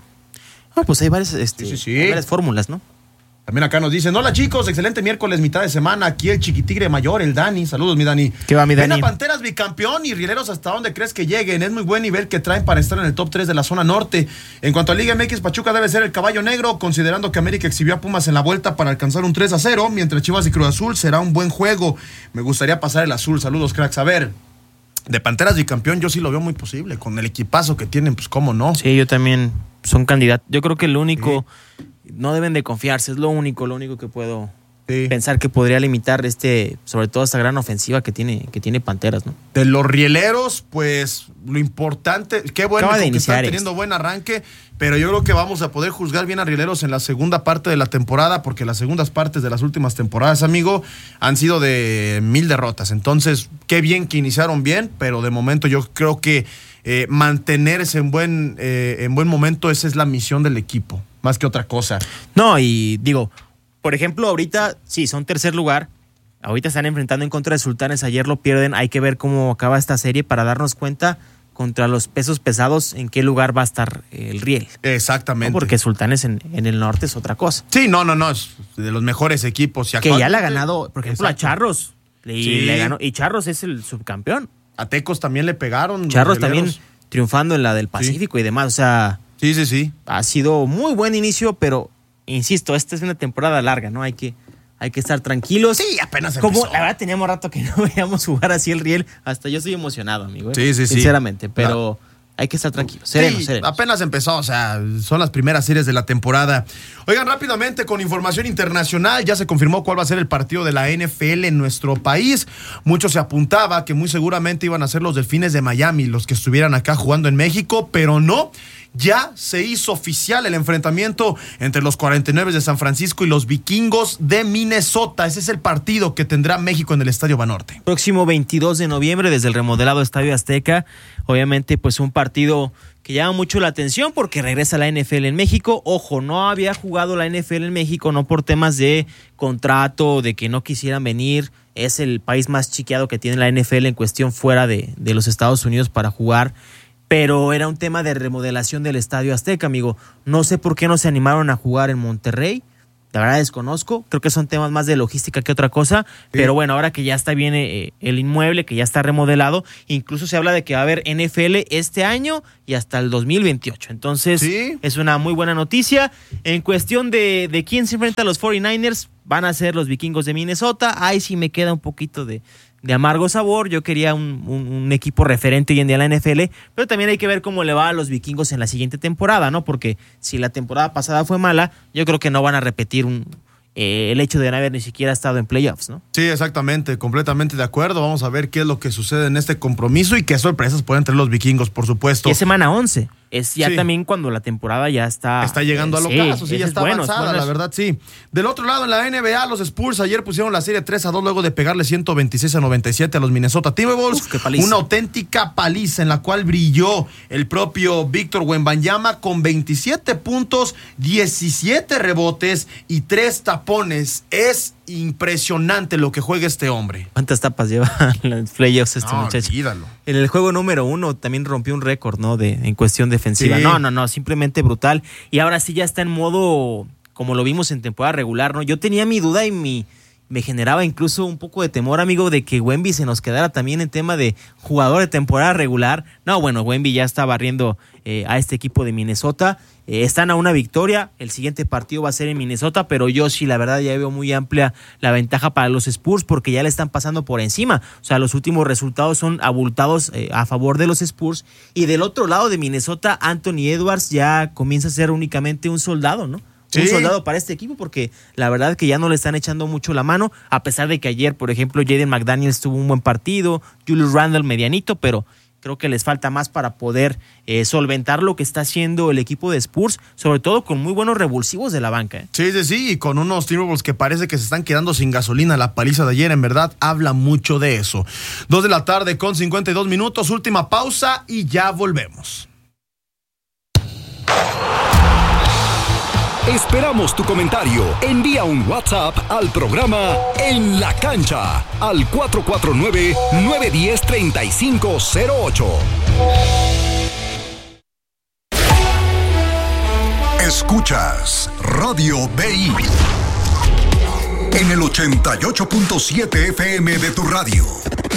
Pues hay varias, hay varias fórmulas, ¿no? También acá nos dicen, hola chicos, excelente miércoles, mitad de semana, aquí el chiquitigre mayor, el Dani, saludos mi Dani. ¿Qué va mi Dani? Ven a Panteras bicampeón y Rieleros, ¿hasta dónde crees que lleguen? Es muy buen nivel que traen para estar en el top 3 de la zona norte. En cuanto a Liga MX, Pachuca debe ser el caballo negro, considerando que América exhibió a Pumas en la vuelta para alcanzar un 3-0, mientras Chivas y Cruz Azul será un buen juego. Me gustaría pasar el azul, saludos cracks. A ver, de Panteras bicampeón yo sí lo veo muy posible, con el equipazo que tienen, pues cómo no. Sí, yo también son candidatos. Yo creo que lo único... Sí. No deben de confiarse, es lo único que puedo pensar que podría limitar sobre todo esta gran ofensiva que tiene Panteras, ¿no? De los Rieleros, pues lo importante, qué bueno que están teniendo buen arranque, pero yo creo que vamos a poder juzgar bien a Rieleros en la segunda parte de la temporada, porque las segundas partes de las últimas temporadas, amigo, han sido de 1000 derrotas. Entonces, qué bien que iniciaron bien, pero de momento yo creo que mantenerse en buen momento, esa es la misión del equipo, más que otra cosa. No, y digo, por ejemplo, ahorita sí, son tercer lugar, ahorita están enfrentando en contra de Sultanes, ayer lo pierden, hay que ver cómo acaba esta serie para darnos cuenta contra los pesos pesados en qué lugar va a estar el Riel. Exactamente. ¿No? Porque Sultanes en el norte es otra cosa. Sí, no, es de los mejores equipos. Que ya le ha ganado, por ejemplo, a Charros, le ganó, y Charros es el subcampeón. A Tecos también le pegaron. Charros también triunfando en la del Pacífico y demás, o sea... Sí. Ha sido muy buen inicio, pero insisto, esta es una temporada larga, ¿no? Hay que estar tranquilos. Sí, apenas empezó. Como la verdad teníamos rato que no veíamos jugar así el Riel, hasta yo estoy emocionado, amigo. Sí. Sinceramente, pero hay que estar tranquilos, serenos. Apenas empezó, o sea, son las primeras series de la temporada. Oigan, rápidamente con información internacional, ya se confirmó cuál va a ser el partido de la NFL en nuestro país. Mucho se apuntaba que muy seguramente iban a ser los Delfines de Miami los que estuvieran acá jugando en México, pero no. ya se hizo oficial el enfrentamiento entre los 49 de San Francisco y los Vikingos de Minnesota. Ese es el partido que tendrá México en el Estadio Banorte. Próximo 22 de noviembre desde el remodelado Estadio Azteca. Obviamente pues un partido que llama mucho la atención porque regresa la NFL en México. Ojo, no había jugado la NFL en México, no por temas de contrato, de que no quisieran venir. Es el país más chiqueado que tiene la NFL en cuestión fuera de los Estados Unidos para jugar. Pero era un tema de remodelación del Estadio Azteca, amigo. No sé por qué no se animaron a jugar en Monterrey. La verdad desconozco, creo que son temas más de logística que otra cosa, sí. Pero bueno, ahora que ya está bien el inmueble, que ya está remodelado, incluso se habla de que va a haber NFL este año y hasta el 2028, entonces ¿sí? Es una muy buena noticia. En cuestión de quién se enfrenta a los 49ers, van a ser los Vikingos de Minnesota. Ahí sí me queda un poquito de amargo sabor. Yo quería un equipo referente hoy en día en la NFL, pero también hay que ver cómo le va a los Vikingos en la siguiente temporada, ¿no? Porque si la temporada pasada fue mala, yo creo que no van a repetir el hecho de no haber ni siquiera estado en playoffs, ¿no? Sí, exactamente, completamente de acuerdo. Vamos a ver qué es lo que sucede en este compromiso y qué sorpresas pueden tener los Vikingos, por supuesto. Y es semana 11. Es ya sí. También cuando la temporada ya está llegando al ocaso, sí, ya está avanzada, la verdad, sí. Del otro lado, en la NBA, los Spurs ayer pusieron la serie 3-2 luego de pegarle 126-97 a los Minnesota Timberwolves. Una auténtica paliza en la cual brilló el propio Víctor Wembanyama con 27 puntos, 17 rebotes y 3 tapones. Es impresionante lo que juega este hombre. ¿Cuántas tapas lleva en los playoffs este muchacho? Olvídalo. En el juego número 1 también rompió un récord, ¿no? En cuestión defensiva. Sí. No, simplemente brutal. Y ahora sí ya está en modo, como lo vimos en temporada regular, ¿no? Yo tenía mi duda y me generaba incluso un poco de temor, amigo, de que Wemby se nos quedara también en tema de jugador de temporada regular. No, bueno, Wemby ya está barriendo a este equipo de Minnesota. Están a una victoria, el siguiente partido va a ser en Minnesota, pero yo sí, la verdad, ya veo muy amplia la ventaja para los Spurs porque ya le están pasando por encima. O sea, los últimos resultados son abultados a favor de los Spurs. Y del otro lado de Minnesota, Anthony Edwards ya comienza a ser únicamente un soldado, ¿no? Sí. Un soldado para este equipo porque la verdad que ya no le están echando mucho la mano, a pesar de que ayer, por ejemplo, Jaden McDaniels tuvo un buen partido, Julius Randle medianito, pero creo que les falta más para poder solventar lo que está haciendo el equipo de Spurs, sobre todo con muy buenos revulsivos de la banca. Sí, y con unos Timberwolves que parece que se están quedando sin gasolina. La paliza de ayer, en verdad, habla mucho de eso. 2:00 p.m. con 52 minutos, última pausa y ya volvemos. Esperamos tu comentario. Envía un WhatsApp al programa En la Cancha al 449-910-3508. Escuchas Radio BI en el 88.7 FM de tu radio.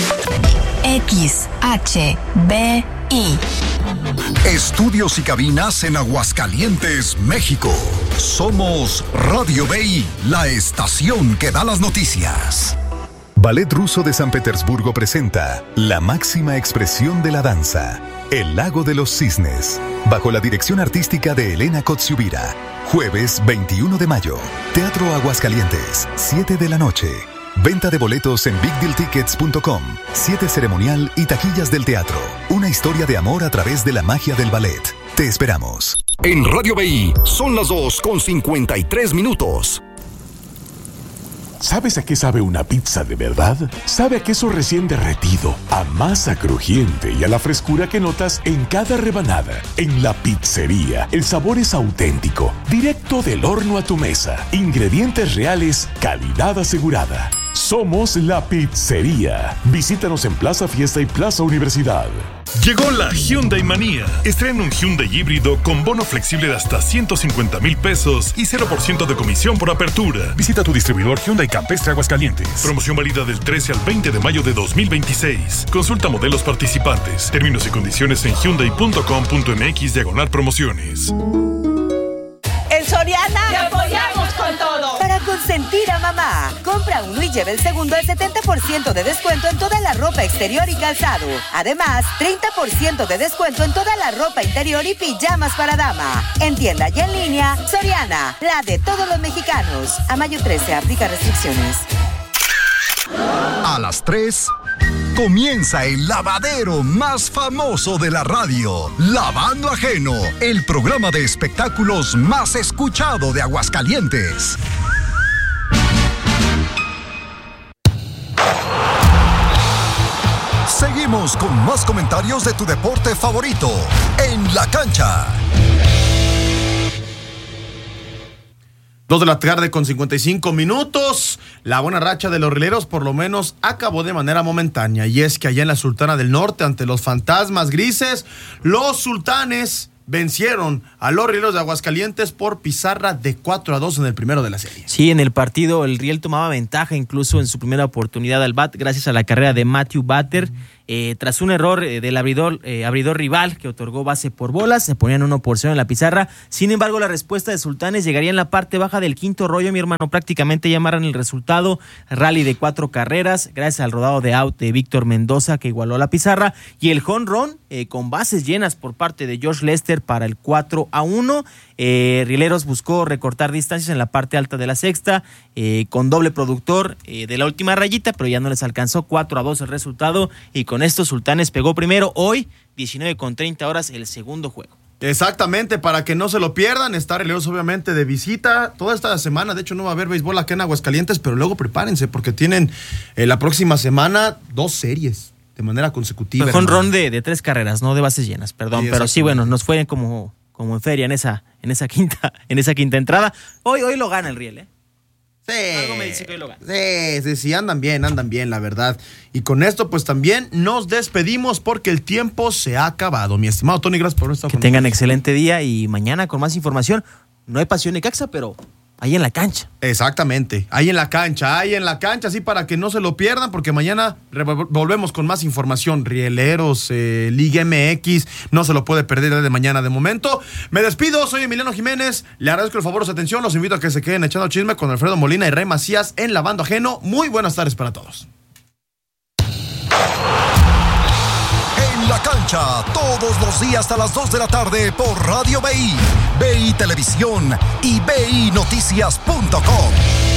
XHBI. Estudios y cabinas en Aguascalientes, México. Somos Radio BI, la estación que da las noticias. Ballet Ruso de San Petersburgo presenta la máxima expresión de la danza, El Lago de los Cisnes, bajo la dirección artística de Elena Kotsiubira. Jueves 21 de mayo, Teatro Aguascalientes, 7 de la noche. Venta de boletos en bigdealtickets.com. 7 ceremonial y taquillas del teatro. Una historia de amor a través de la magia del ballet. Te esperamos. En Radio BI son las 2:53. ¿Sabes a qué sabe una pizza de verdad? Sabe a queso recién derretido, a masa crujiente y a la frescura que notas en cada rebanada. En La Pizzería, el sabor es auténtico, directo del horno a tu mesa. Ingredientes reales, calidad asegurada. Somos La Pizzería. Visítanos en Plaza Fiesta y Plaza Universidad. Llegó la Hyundai Manía. Estrena un Hyundai híbrido con bono flexible de hasta 150,000 pesos y 0% de comisión por apertura. Visita tu distribuidor Hyundai Campestre Aguascalientes. Promoción válida del 13 al 20 de mayo de 2026. Consulta modelos participantes. Términos y condiciones en hyundai.com.mx/promociones. En Soriana ¡te apoyamos con todo! Para consentir a mamá. Compra uno y lleve el segundo al 70% de descuento en toda la ropa exterior y calzado. Además, 30% de descuento en toda la ropa interior y pijamas para dama. En tienda y en línea, Soriana, la de todos los mexicanos. A mayo 13, aplica restricciones. A las 3, Comienza el lavadero más famoso de la radio, Lavando Ajeno, el programa de espectáculos más escuchado de Aguascalientes. Seguimos con más comentarios de tu deporte favorito, En la Cancha. 2 de la tarde con 55 minutos. La buena racha de los rieleros por lo menos acabó de manera momentánea. Y es que allá en la Sultana del Norte, ante los fantasmas grises, los sultanes vencieron a los rieleros de Aguascalientes por pizarra de 4-2 en el primero de la serie. Sí, en el partido el Riel tomaba ventaja incluso en su primera oportunidad al bat, gracias a la carrera de Matthew Batter. Tras un error del abridor rival que otorgó base por bolas, se ponían 1-0 en la pizarra. Sin embargo, la respuesta de Sultanes llegaría en la parte baja del quinto rollo, mi hermano. Prácticamente llamaron el resultado. Rally de 4 carreras, gracias al rodado de out de Víctor Mendoza, que igualó la pizarra. Y el jonrón con bases llenas por parte de Josh Lester para el 4-1. Rieleros buscó recortar distancias en la parte alta de la sexta, con doble productor de la última rayita, pero ya no les alcanzó. 4-2 el resultado, y con esto Sultanes pegó primero. Hoy 19:30 el segundo juego. Exactamente, para que no se lo pierdan. Está Rieleros obviamente de visita toda esta semana. De hecho no va a haber béisbol acá en Aguascalientes, pero luego prepárense porque tienen la próxima semana 2 series de manera consecutiva. Fue un ron de 3 carreras, no de bases llenas, perdón, sí, pero sí, bueno, nos fue como en feria en esa quinta entrada. Hoy lo gana el Riel, ¿eh? Sí, algo me dice que hoy lo gana. Sí, andan bien, la verdad. Y con esto, pues también nos despedimos porque el tiempo se ha acabado. Mi estimado Tony, gracias por estar con nosotros. Que tengan excelente día y mañana con más información. No hay Pasión Necaxa, pero ahí en la cancha. Exactamente, ahí en la cancha, así para que no se lo pierdan, porque mañana volvemos con más información. Rieleros, Liga MX, no se lo puede perder de mañana. De momento, me despido, soy Emiliano Jiménez, le agradezco el favor de su atención, los invito a que se queden echando chisme con Alfredo Molina y Rey Macías en Lavando Ajeno. Muy buenas tardes para todos. En la cancha, todos los días a las 2 de la tarde por Radio BI, BI Televisión y BINoticias.com.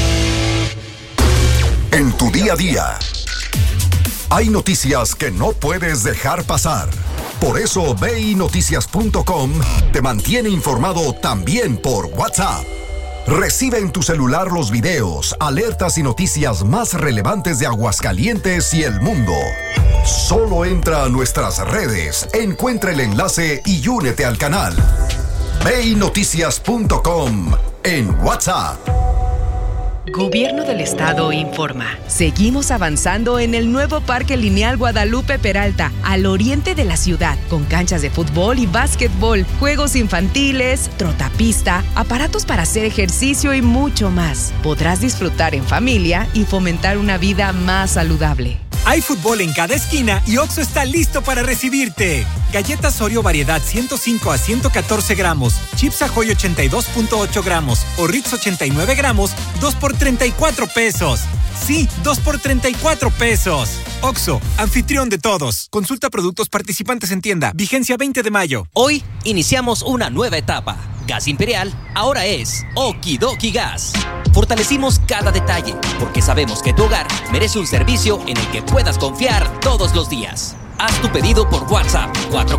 En tu día a día, hay noticias que no puedes dejar pasar. Por eso BINoticias.com te mantiene informado también por WhatsApp. Recibe en tu celular los videos, alertas y noticias más relevantes de Aguascalientes y el mundo. Solo entra a nuestras redes, encuentra el enlace y únete al canal. BINoticias.com en WhatsApp. Gobierno del Estado informa. Seguimos avanzando en el nuevo Parque Lineal Guadalupe Peralta, al oriente de la ciudad, con canchas de fútbol y básquetbol, juegos infantiles, trotapista, aparatos para hacer ejercicio y mucho más. Podrás disfrutar en familia y fomentar una vida más saludable. Hay fútbol en cada esquina y Oxxo está listo para recibirte. Galletas Oreo variedad 105 a 114 gramos, Chips Ahoy 82.8 gramos o Ritz 89 gramos, 2 por 34 pesos. Sí, 2 por 34 pesos. Oxxo, anfitrión de todos. Consulta productos participantes en tienda. Vigencia 20 de mayo. Hoy iniciamos una nueva etapa. Gas Imperial ahora es Okidoki Gas. Fortalecimos cada detalle porque sabemos que tu hogar merece un servicio en el que puedas confiar todos los días. Haz tu pedido por WhatsApp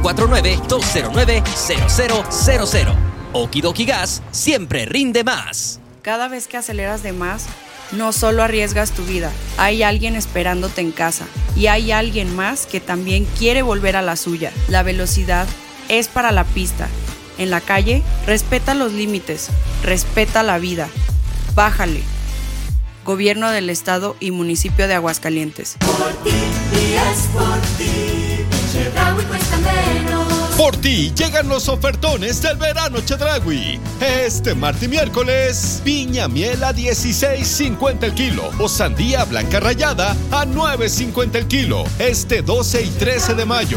449-209-0000. Okidoki Gas siempre rinde más. Cada vez que aceleras de más, no solo arriesgas tu vida, hay alguien esperándote en casa y hay alguien más que también quiere volver a la suya. La velocidad es para la pista. En la calle, respeta los límites, respeta la vida. Bájale. Gobierno del Estado y Municipio de Aguascalientes. Por ti y es por ti, Chedraui cuesta menos. Por ti llegan los ofertones del verano Chedraui. Este martes y miércoles, piña miel a $16.50 el kilo o sandía blanca rallada a $9.50 el kilo. Este 12 y 13 de mayo.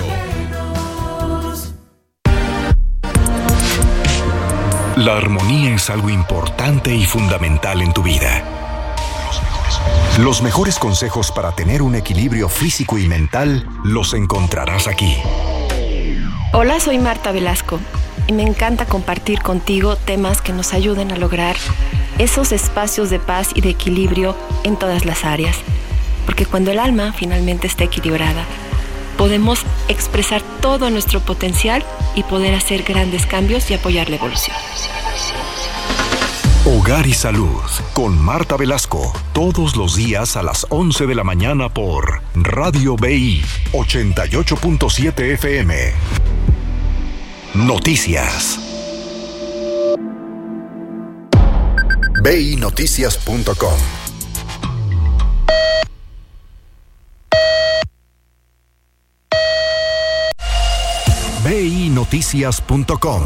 La armonía es algo importante y fundamental en tu vida. Los mejores consejos para tener un equilibrio físico y mental los encontrarás aquí. Hola, soy Marta Velasco y me encanta compartir contigo temas que nos ayuden a lograr esos espacios de paz y de equilibrio en todas las áreas. porque cuando el alma finalmente está equilibrada, podemos expresar todo nuestro potencial y poder hacer grandes cambios y apoyar la evolución. Hogar y Salud con Marta Velasco, todos los días a las 11 de la mañana por Radio BI 88.7 FM. Noticias. BINoticias.com. BINoticias.com.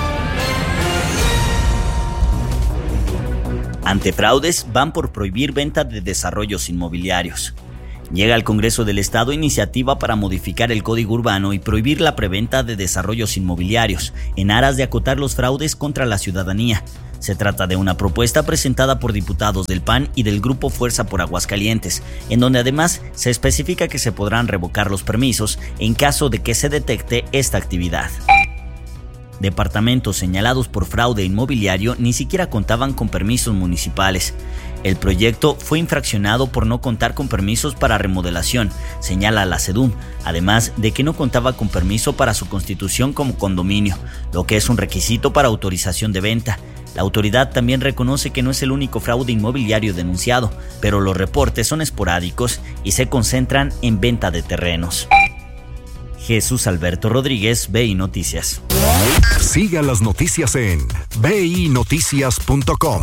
Ante fraudes, van por prohibir venta de desarrollos inmobiliarios. Llega al Congreso del Estado iniciativa para modificar el Código Urbano y prohibir la preventa de desarrollos inmobiliarios, en aras de acotar los fraudes contra la ciudadanía. Se trata de una propuesta presentada por diputados del PAN y del Grupo Fuerza por Aguascalientes, en donde además se especifica que se podrán revocar los permisos en caso de que se detecte esta actividad. Departamentos señalados por fraude inmobiliario ni siquiera contaban con permisos municipales. El proyecto fue infraccionado por no contar con permisos para remodelación, señala la SEDUM, además de que no contaba con permiso para su constitución como condominio, lo que es un requisito para autorización de venta. La autoridad también reconoce que no es el único fraude inmobiliario denunciado, pero los reportes son esporádicos y se concentran en venta de terrenos. Jesús Alberto Rodríguez, BI Noticias. Siga las noticias en BINoticias.com.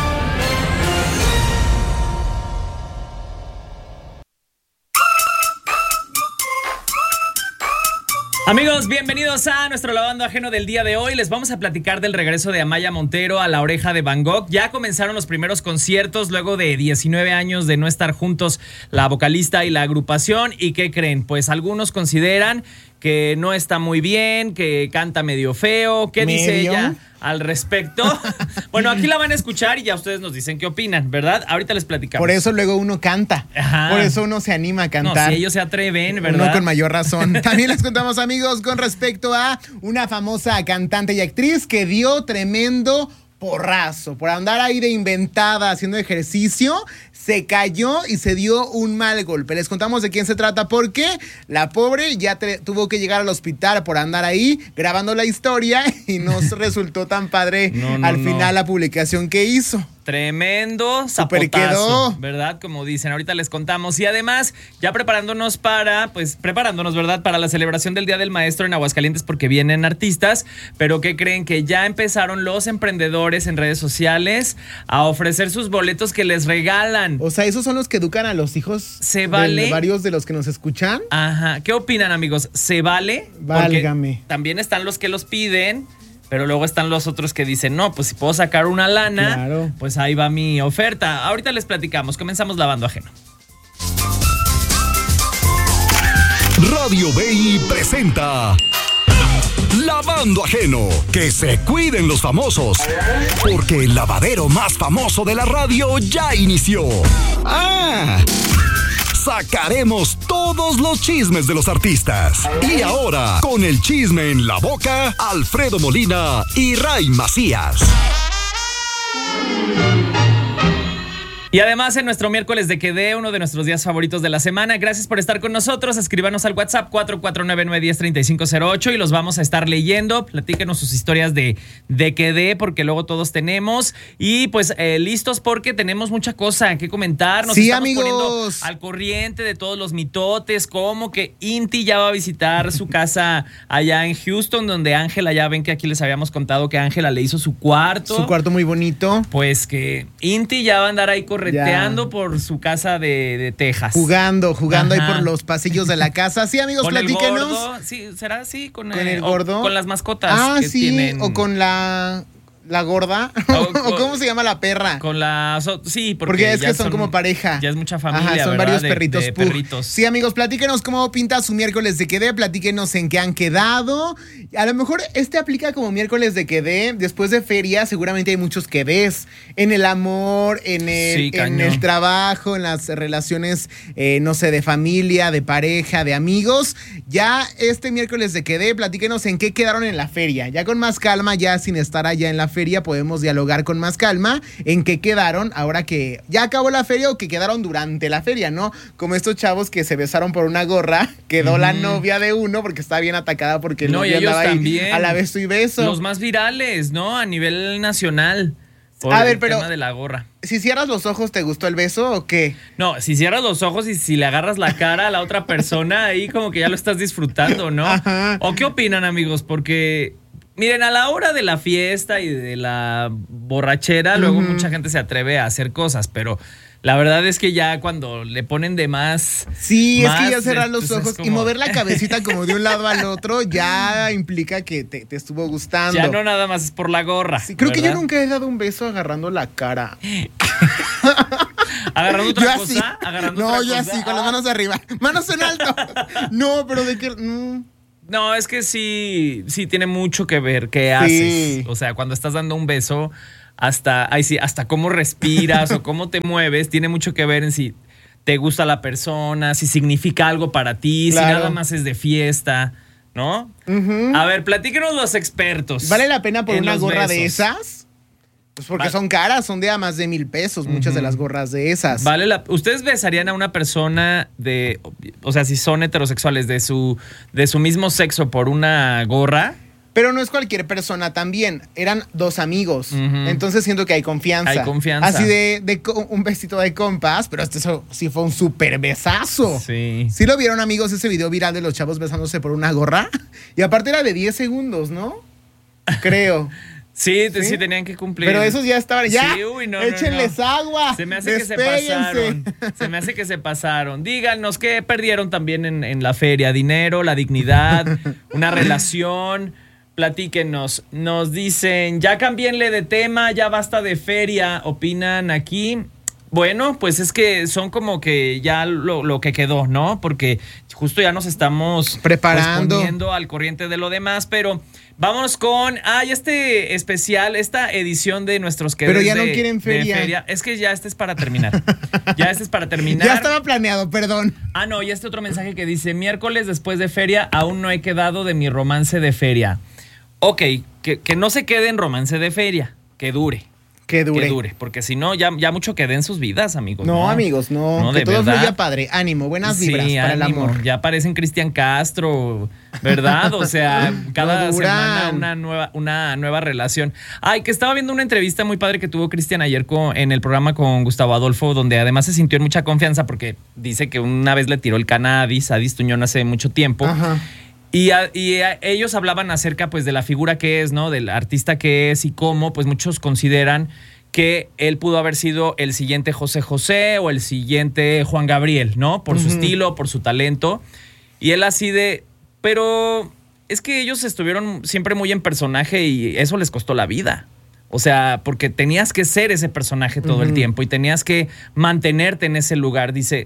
Amigos, bienvenidos a nuestro Lavando Ajeno del día de hoy. Les vamos a platicar del regreso de Amaya Montero a La Oreja de Van Gogh. Ya comenzaron los primeros conciertos luego de 19 años de no estar juntos la vocalista y la agrupación. ¿Y qué creen? Pues algunos consideran que no está muy bien, que canta medio feo. ¿Qué dice ella al respecto? Bueno, aquí la van a escuchar y ya ustedes nos dicen qué opinan, ¿verdad? Ahorita les platicamos. Por eso luego uno canta. Ajá. Por eso uno se anima a cantar. No, si ellos se atreven, ¿verdad? Uno con mayor razón. También les contamos, amigos, con respecto a una famosa cantante y actriz que dio tremendo porrazo por andar ahí de inventada haciendo ejercicio. Se cayó y se dio un mal golpe. Les contamos de quién se trata porque la pobre ya tuvo que llegar al hospital por andar ahí grabando la historia y no resultó tan padre al final la publicación que hizo. Tremendo zapotazo, ¿verdad? Como dicen, ahorita les contamos. Y además, ya preparándonos, ¿verdad? Para la celebración del Día del Maestro en Aguascalientes, porque vienen artistas. Pero ¿qué creen? Que ya empezaron los emprendedores en redes sociales a ofrecer sus boletos que les regalan. O sea, ¿esos son los que educan a los hijos? ¿Se vale? De varios de los que nos escuchan. Ajá. ¿Qué opinan, amigos? ¿Se vale? Válgame. Porque también están los que los piden, pero luego están los otros que dicen, no, pues si puedo sacar una lana, claro, pues ahí va mi oferta. Ahorita les platicamos. Comenzamos Lavando Ajeno. Radio BI presenta Lavando Ajeno. Que se cuiden los famosos, porque el lavadero más famoso de la radio ya inició. Sacaremos todos los chismes de los artistas. Y ahora, con el chisme en la boca, Alfredo Molina y Ray Macías. Y además en nuestro miércoles de Quedé, uno de nuestros días favoritos de la semana. Gracias por estar con nosotros. Escríbanos al WhatsApp 449-910-3508 y los vamos a estar leyendo. Platíquenos sus historias de Quedé, porque luego todos tenemos. Y pues listos porque tenemos mucha cosa que comentar. Nos estamos poniendo al corriente de todos los mitotes, como que Inti ya va a visitar su casa allá en Houston, donde Ángela, ya ven que aquí les habíamos contado que Ángela le hizo su cuarto. Su cuarto muy bonito. Pues que Inti ya va a andar ahí correteando por su casa de Texas. Jugando ahí por los pasillos de la casa. Sí, amigos, con platíquenos. El gordo. Sí, ¿será así? ¿Con el gordo? Con las mascotas que sí, tienen. O con la gorda. ¿O cómo se llama la perra? Con la... sí, porque es que son como pareja. Ya es mucha familia, ajá, son ¿verdad? Varios perritos. Sí, amigos, platíquenos cómo pinta su miércoles de Quedé. Platíquenos en qué han quedado. A lo mejor aplica como miércoles de Quedé. Después de feria seguramente hay muchos quedés. En el amor, en el trabajo, en las relaciones, no sé, de familia, de pareja, de amigos. Ya este miércoles de Quedé, platíquenos en qué quedaron en la feria. Ya con más calma, ya sin estar allá en la feria podemos dialogar con más calma en qué quedaron ahora que ya acabó la feria o que quedaron durante la feria, ¿no? Como estos chavos que se besaron por una gorra, quedó la novia de uno porque estaba bien atacada porque el novio andaba ahí a la beso y beso. Los más virales, ¿no? A nivel nacional. Por A ver, el pero tema de la gorra. Si cierras los ojos, ¿te gustó el beso o qué? No, si cierras los ojos y si le agarras la cara a la otra persona, ahí como que ya lo estás disfrutando, ¿no? Ajá. ¿O qué opinan, amigos? Porque, miren, a la hora de la fiesta y de la borrachera, luego mucha gente se atreve a hacer cosas, pero la verdad es que ya cuando le ponen de más... Sí, es que ya cerrar los ojos y mover la cabecita como de un lado al otro ya implica que te estuvo gustando. Ya no nada más es por la gorra. Sí, creo ¿verdad? que yo nunca he dado un beso agarrando la cara. ¿Agarrando otra Yo cosa? así. ¿Agarrando No, otra yo cosa? así, con las manos arriba. Manos en alto. No, pero de que... No, es que sí tiene mucho que ver qué haces. O sea, cuando estás dando un beso, hasta cómo respiras o cómo te mueves, tiene mucho que ver en si te gusta la persona, si significa algo para ti, Claro. si nada más es de fiesta, ¿no? A ver, platíquenos los expertos. ¿Vale la pena por en una los gorra de besos. esas? Pues porque son caras, son de a más de 1,000 pesos, muchas de las gorras de esas. ¿Ustedes besarían a una persona o sea, si son heterosexuales de su mismo sexo por una gorra? Pero no es cualquier persona también. Eran dos amigos. Entonces siento que hay confianza. Hay confianza. Así un besito de compas, pero eso sí fue un súper besazo. Sí. ¿Sí lo vieron, amigos, ese video viral de los chavos besándose por una gorra? Y aparte era de 10 segundos, ¿no? Creo. Sí, tenían que cumplir. Pero esos ya estaban. ¡Ya! Sí, no, ¡Échenles agua! Se me hace que se ¡Despéguense! pasaron. Se me hace que se pasaron. Díganos qué perdieron también en la feria. Dinero, la dignidad, una relación. Platíquenos. Nos dicen, ya cámbienle de tema, ya basta de feria. Opinan aquí. Bueno, pues es que son como que ya lo que quedó, ¿no? Porque justo ya nos estamos preparando, poniendo al corriente de lo demás, pero vámonos con este especial, esta edición de nuestros que Pero ya no quieren feria. Es que ya este es para terminar. Ya estaba planeado, perdón. Ah, no, y este otro mensaje que dice, miércoles después de feria, aún no he quedado de mi romance de feria. Ok, que no se quede en romance de feria, que dure. Que dure, porque si no, ya mucho quedé en sus vidas, amigos. No, amigos, no. Que todo fluya padre. Ánimo, buenas vibras para el amor. Ya parecen Cristian Castro, ¿verdad? O sea, cada semana una nueva relación. Ay, que estaba viendo una entrevista muy padre que tuvo Cristian ayer en el programa con Gustavo Adolfo, donde además se sintió en mucha confianza porque dice que una vez le tiró el cannabis a Distuñón hace mucho tiempo. Ajá. Y ellos hablaban acerca pues de la figura que es, ¿no? Del artista que es y cómo pues muchos consideran que él pudo haber sido el siguiente José José o el siguiente Juan Gabriel, ¿no? Por su estilo, por su talento. Y él así pero es que ellos estuvieron siempre muy en personaje y eso les costó la vida. O sea, porque tenías que ser ese personaje todo el tiempo y tenías que mantenerte en ese lugar. Dice,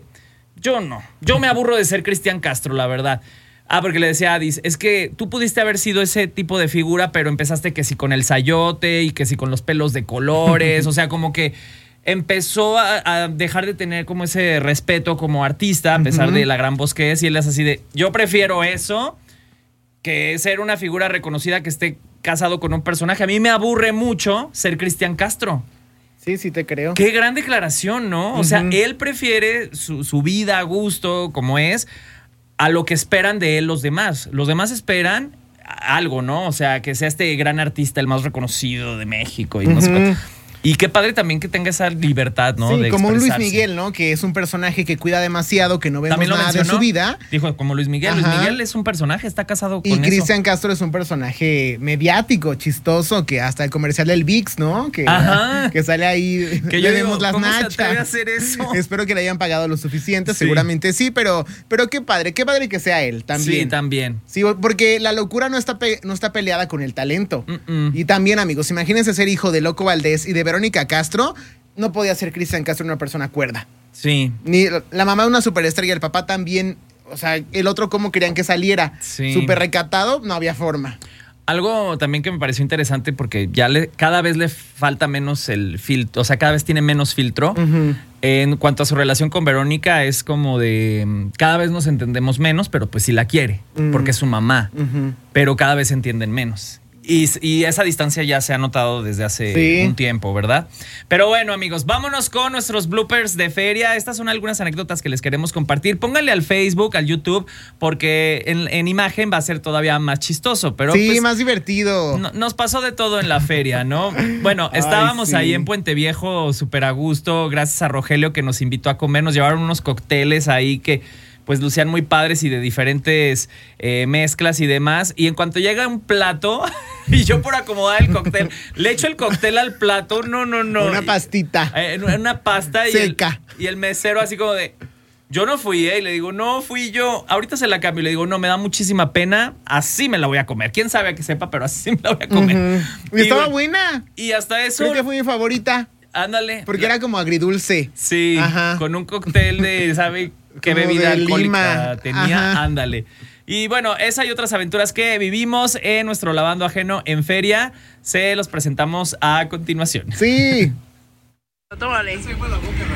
yo me aburro de ser Cristian Castro, la verdad. Porque le decía a Adis, es que tú pudiste haber sido ese tipo de figura, pero empezaste que si con el sayote y que si con los pelos de colores, o sea, como que empezó a dejar de tener como ese respeto como artista, a pesar de la gran voz que es, y él es así de, yo prefiero eso que ser una figura reconocida que esté casado con un personaje. A mí me aburre mucho ser Cristian Castro. Sí, te creo. Qué gran declaración, ¿no? O sea, él prefiere su vida a gusto, como es, a lo que esperan de él los demás. Los demás esperan algo, ¿no? O sea, que sea este gran artista, el más reconocido de México y no sé cuánto. Y qué padre también que tenga esa libertad, ¿no? Sí, de como un Luis expresarse. Miguel, ¿no? Que es un personaje que cuida demasiado, que no vemos También lo nada mencionó. de su vida. Dijo, como Luis Miguel. Ajá. Luis Miguel es un personaje, está casado con Y eso. Cristian Castro es un personaje mediático, chistoso, que hasta el comercial del VIX, ¿no? Que sale ahí, que yo vemos digo, las ¿cómo nachas. se atreve a hacer eso? Espero que le hayan pagado lo suficiente, Sí. seguramente sí, pero qué padre que sea él también. Sí, también. Sí, porque la locura no está peleada con el talento. Y también, amigos, imagínense ser hijo de Loco Valdés y de Verónica Castro. No podía ser Cristian Castro una persona cuerda. Sí. Ni la mamá de una superestrella, el papá también. O sea, el otro cómo querían que saliera. Sí. Súper recatado, no había forma. Algo también que me pareció interesante porque ya cada vez le falta menos el filtro, o sea, cada vez tiene menos filtro. En cuanto a su relación con Verónica, es como de cada vez nos entendemos menos, pero pues sí la quiere, porque es su mamá, pero cada vez se entienden menos. Y esa distancia ya se ha notado desde hace un tiempo, ¿verdad? Pero bueno, amigos, vámonos con nuestros bloopers de feria. Estas son algunas anécdotas que les queremos compartir. Pónganle al Facebook, al YouTube, porque en imagen va a ser todavía más chistoso. Pero sí, pues, más divertido. Nos pasó de todo en la feria, ¿no? Bueno, estábamos ahí en Puente Viejo súper a gusto, gracias a Rogelio que nos invitó a comer. Nos llevaron unos cócteles ahí que pues lucían muy padres y de diferentes mezclas y demás. Y en cuanto llega un plato, y yo por acomodar el cóctel, le echo el cóctel al plato, no. Una pastita. Una pasta seca. Y el mesero así como de, yo no fui, y le digo, no fui yo. Ahorita se la cambio. Le digo, no, me da muchísima pena, así me la voy a comer. Quién sabe a qué sepa, pero así me la voy a comer. Y estaba buena. Y hasta eso. Creo que fue mi favorita. Ándale. Porque era como agridulce. Sí, con un cóctel de, ¿sabe qué bebida alcohólica tenía? Ándale. Y bueno, esa y otras aventuras que vivimos en nuestro Lavando Ajeno en feria, se los presentamos a continuación. Sí. Tómale.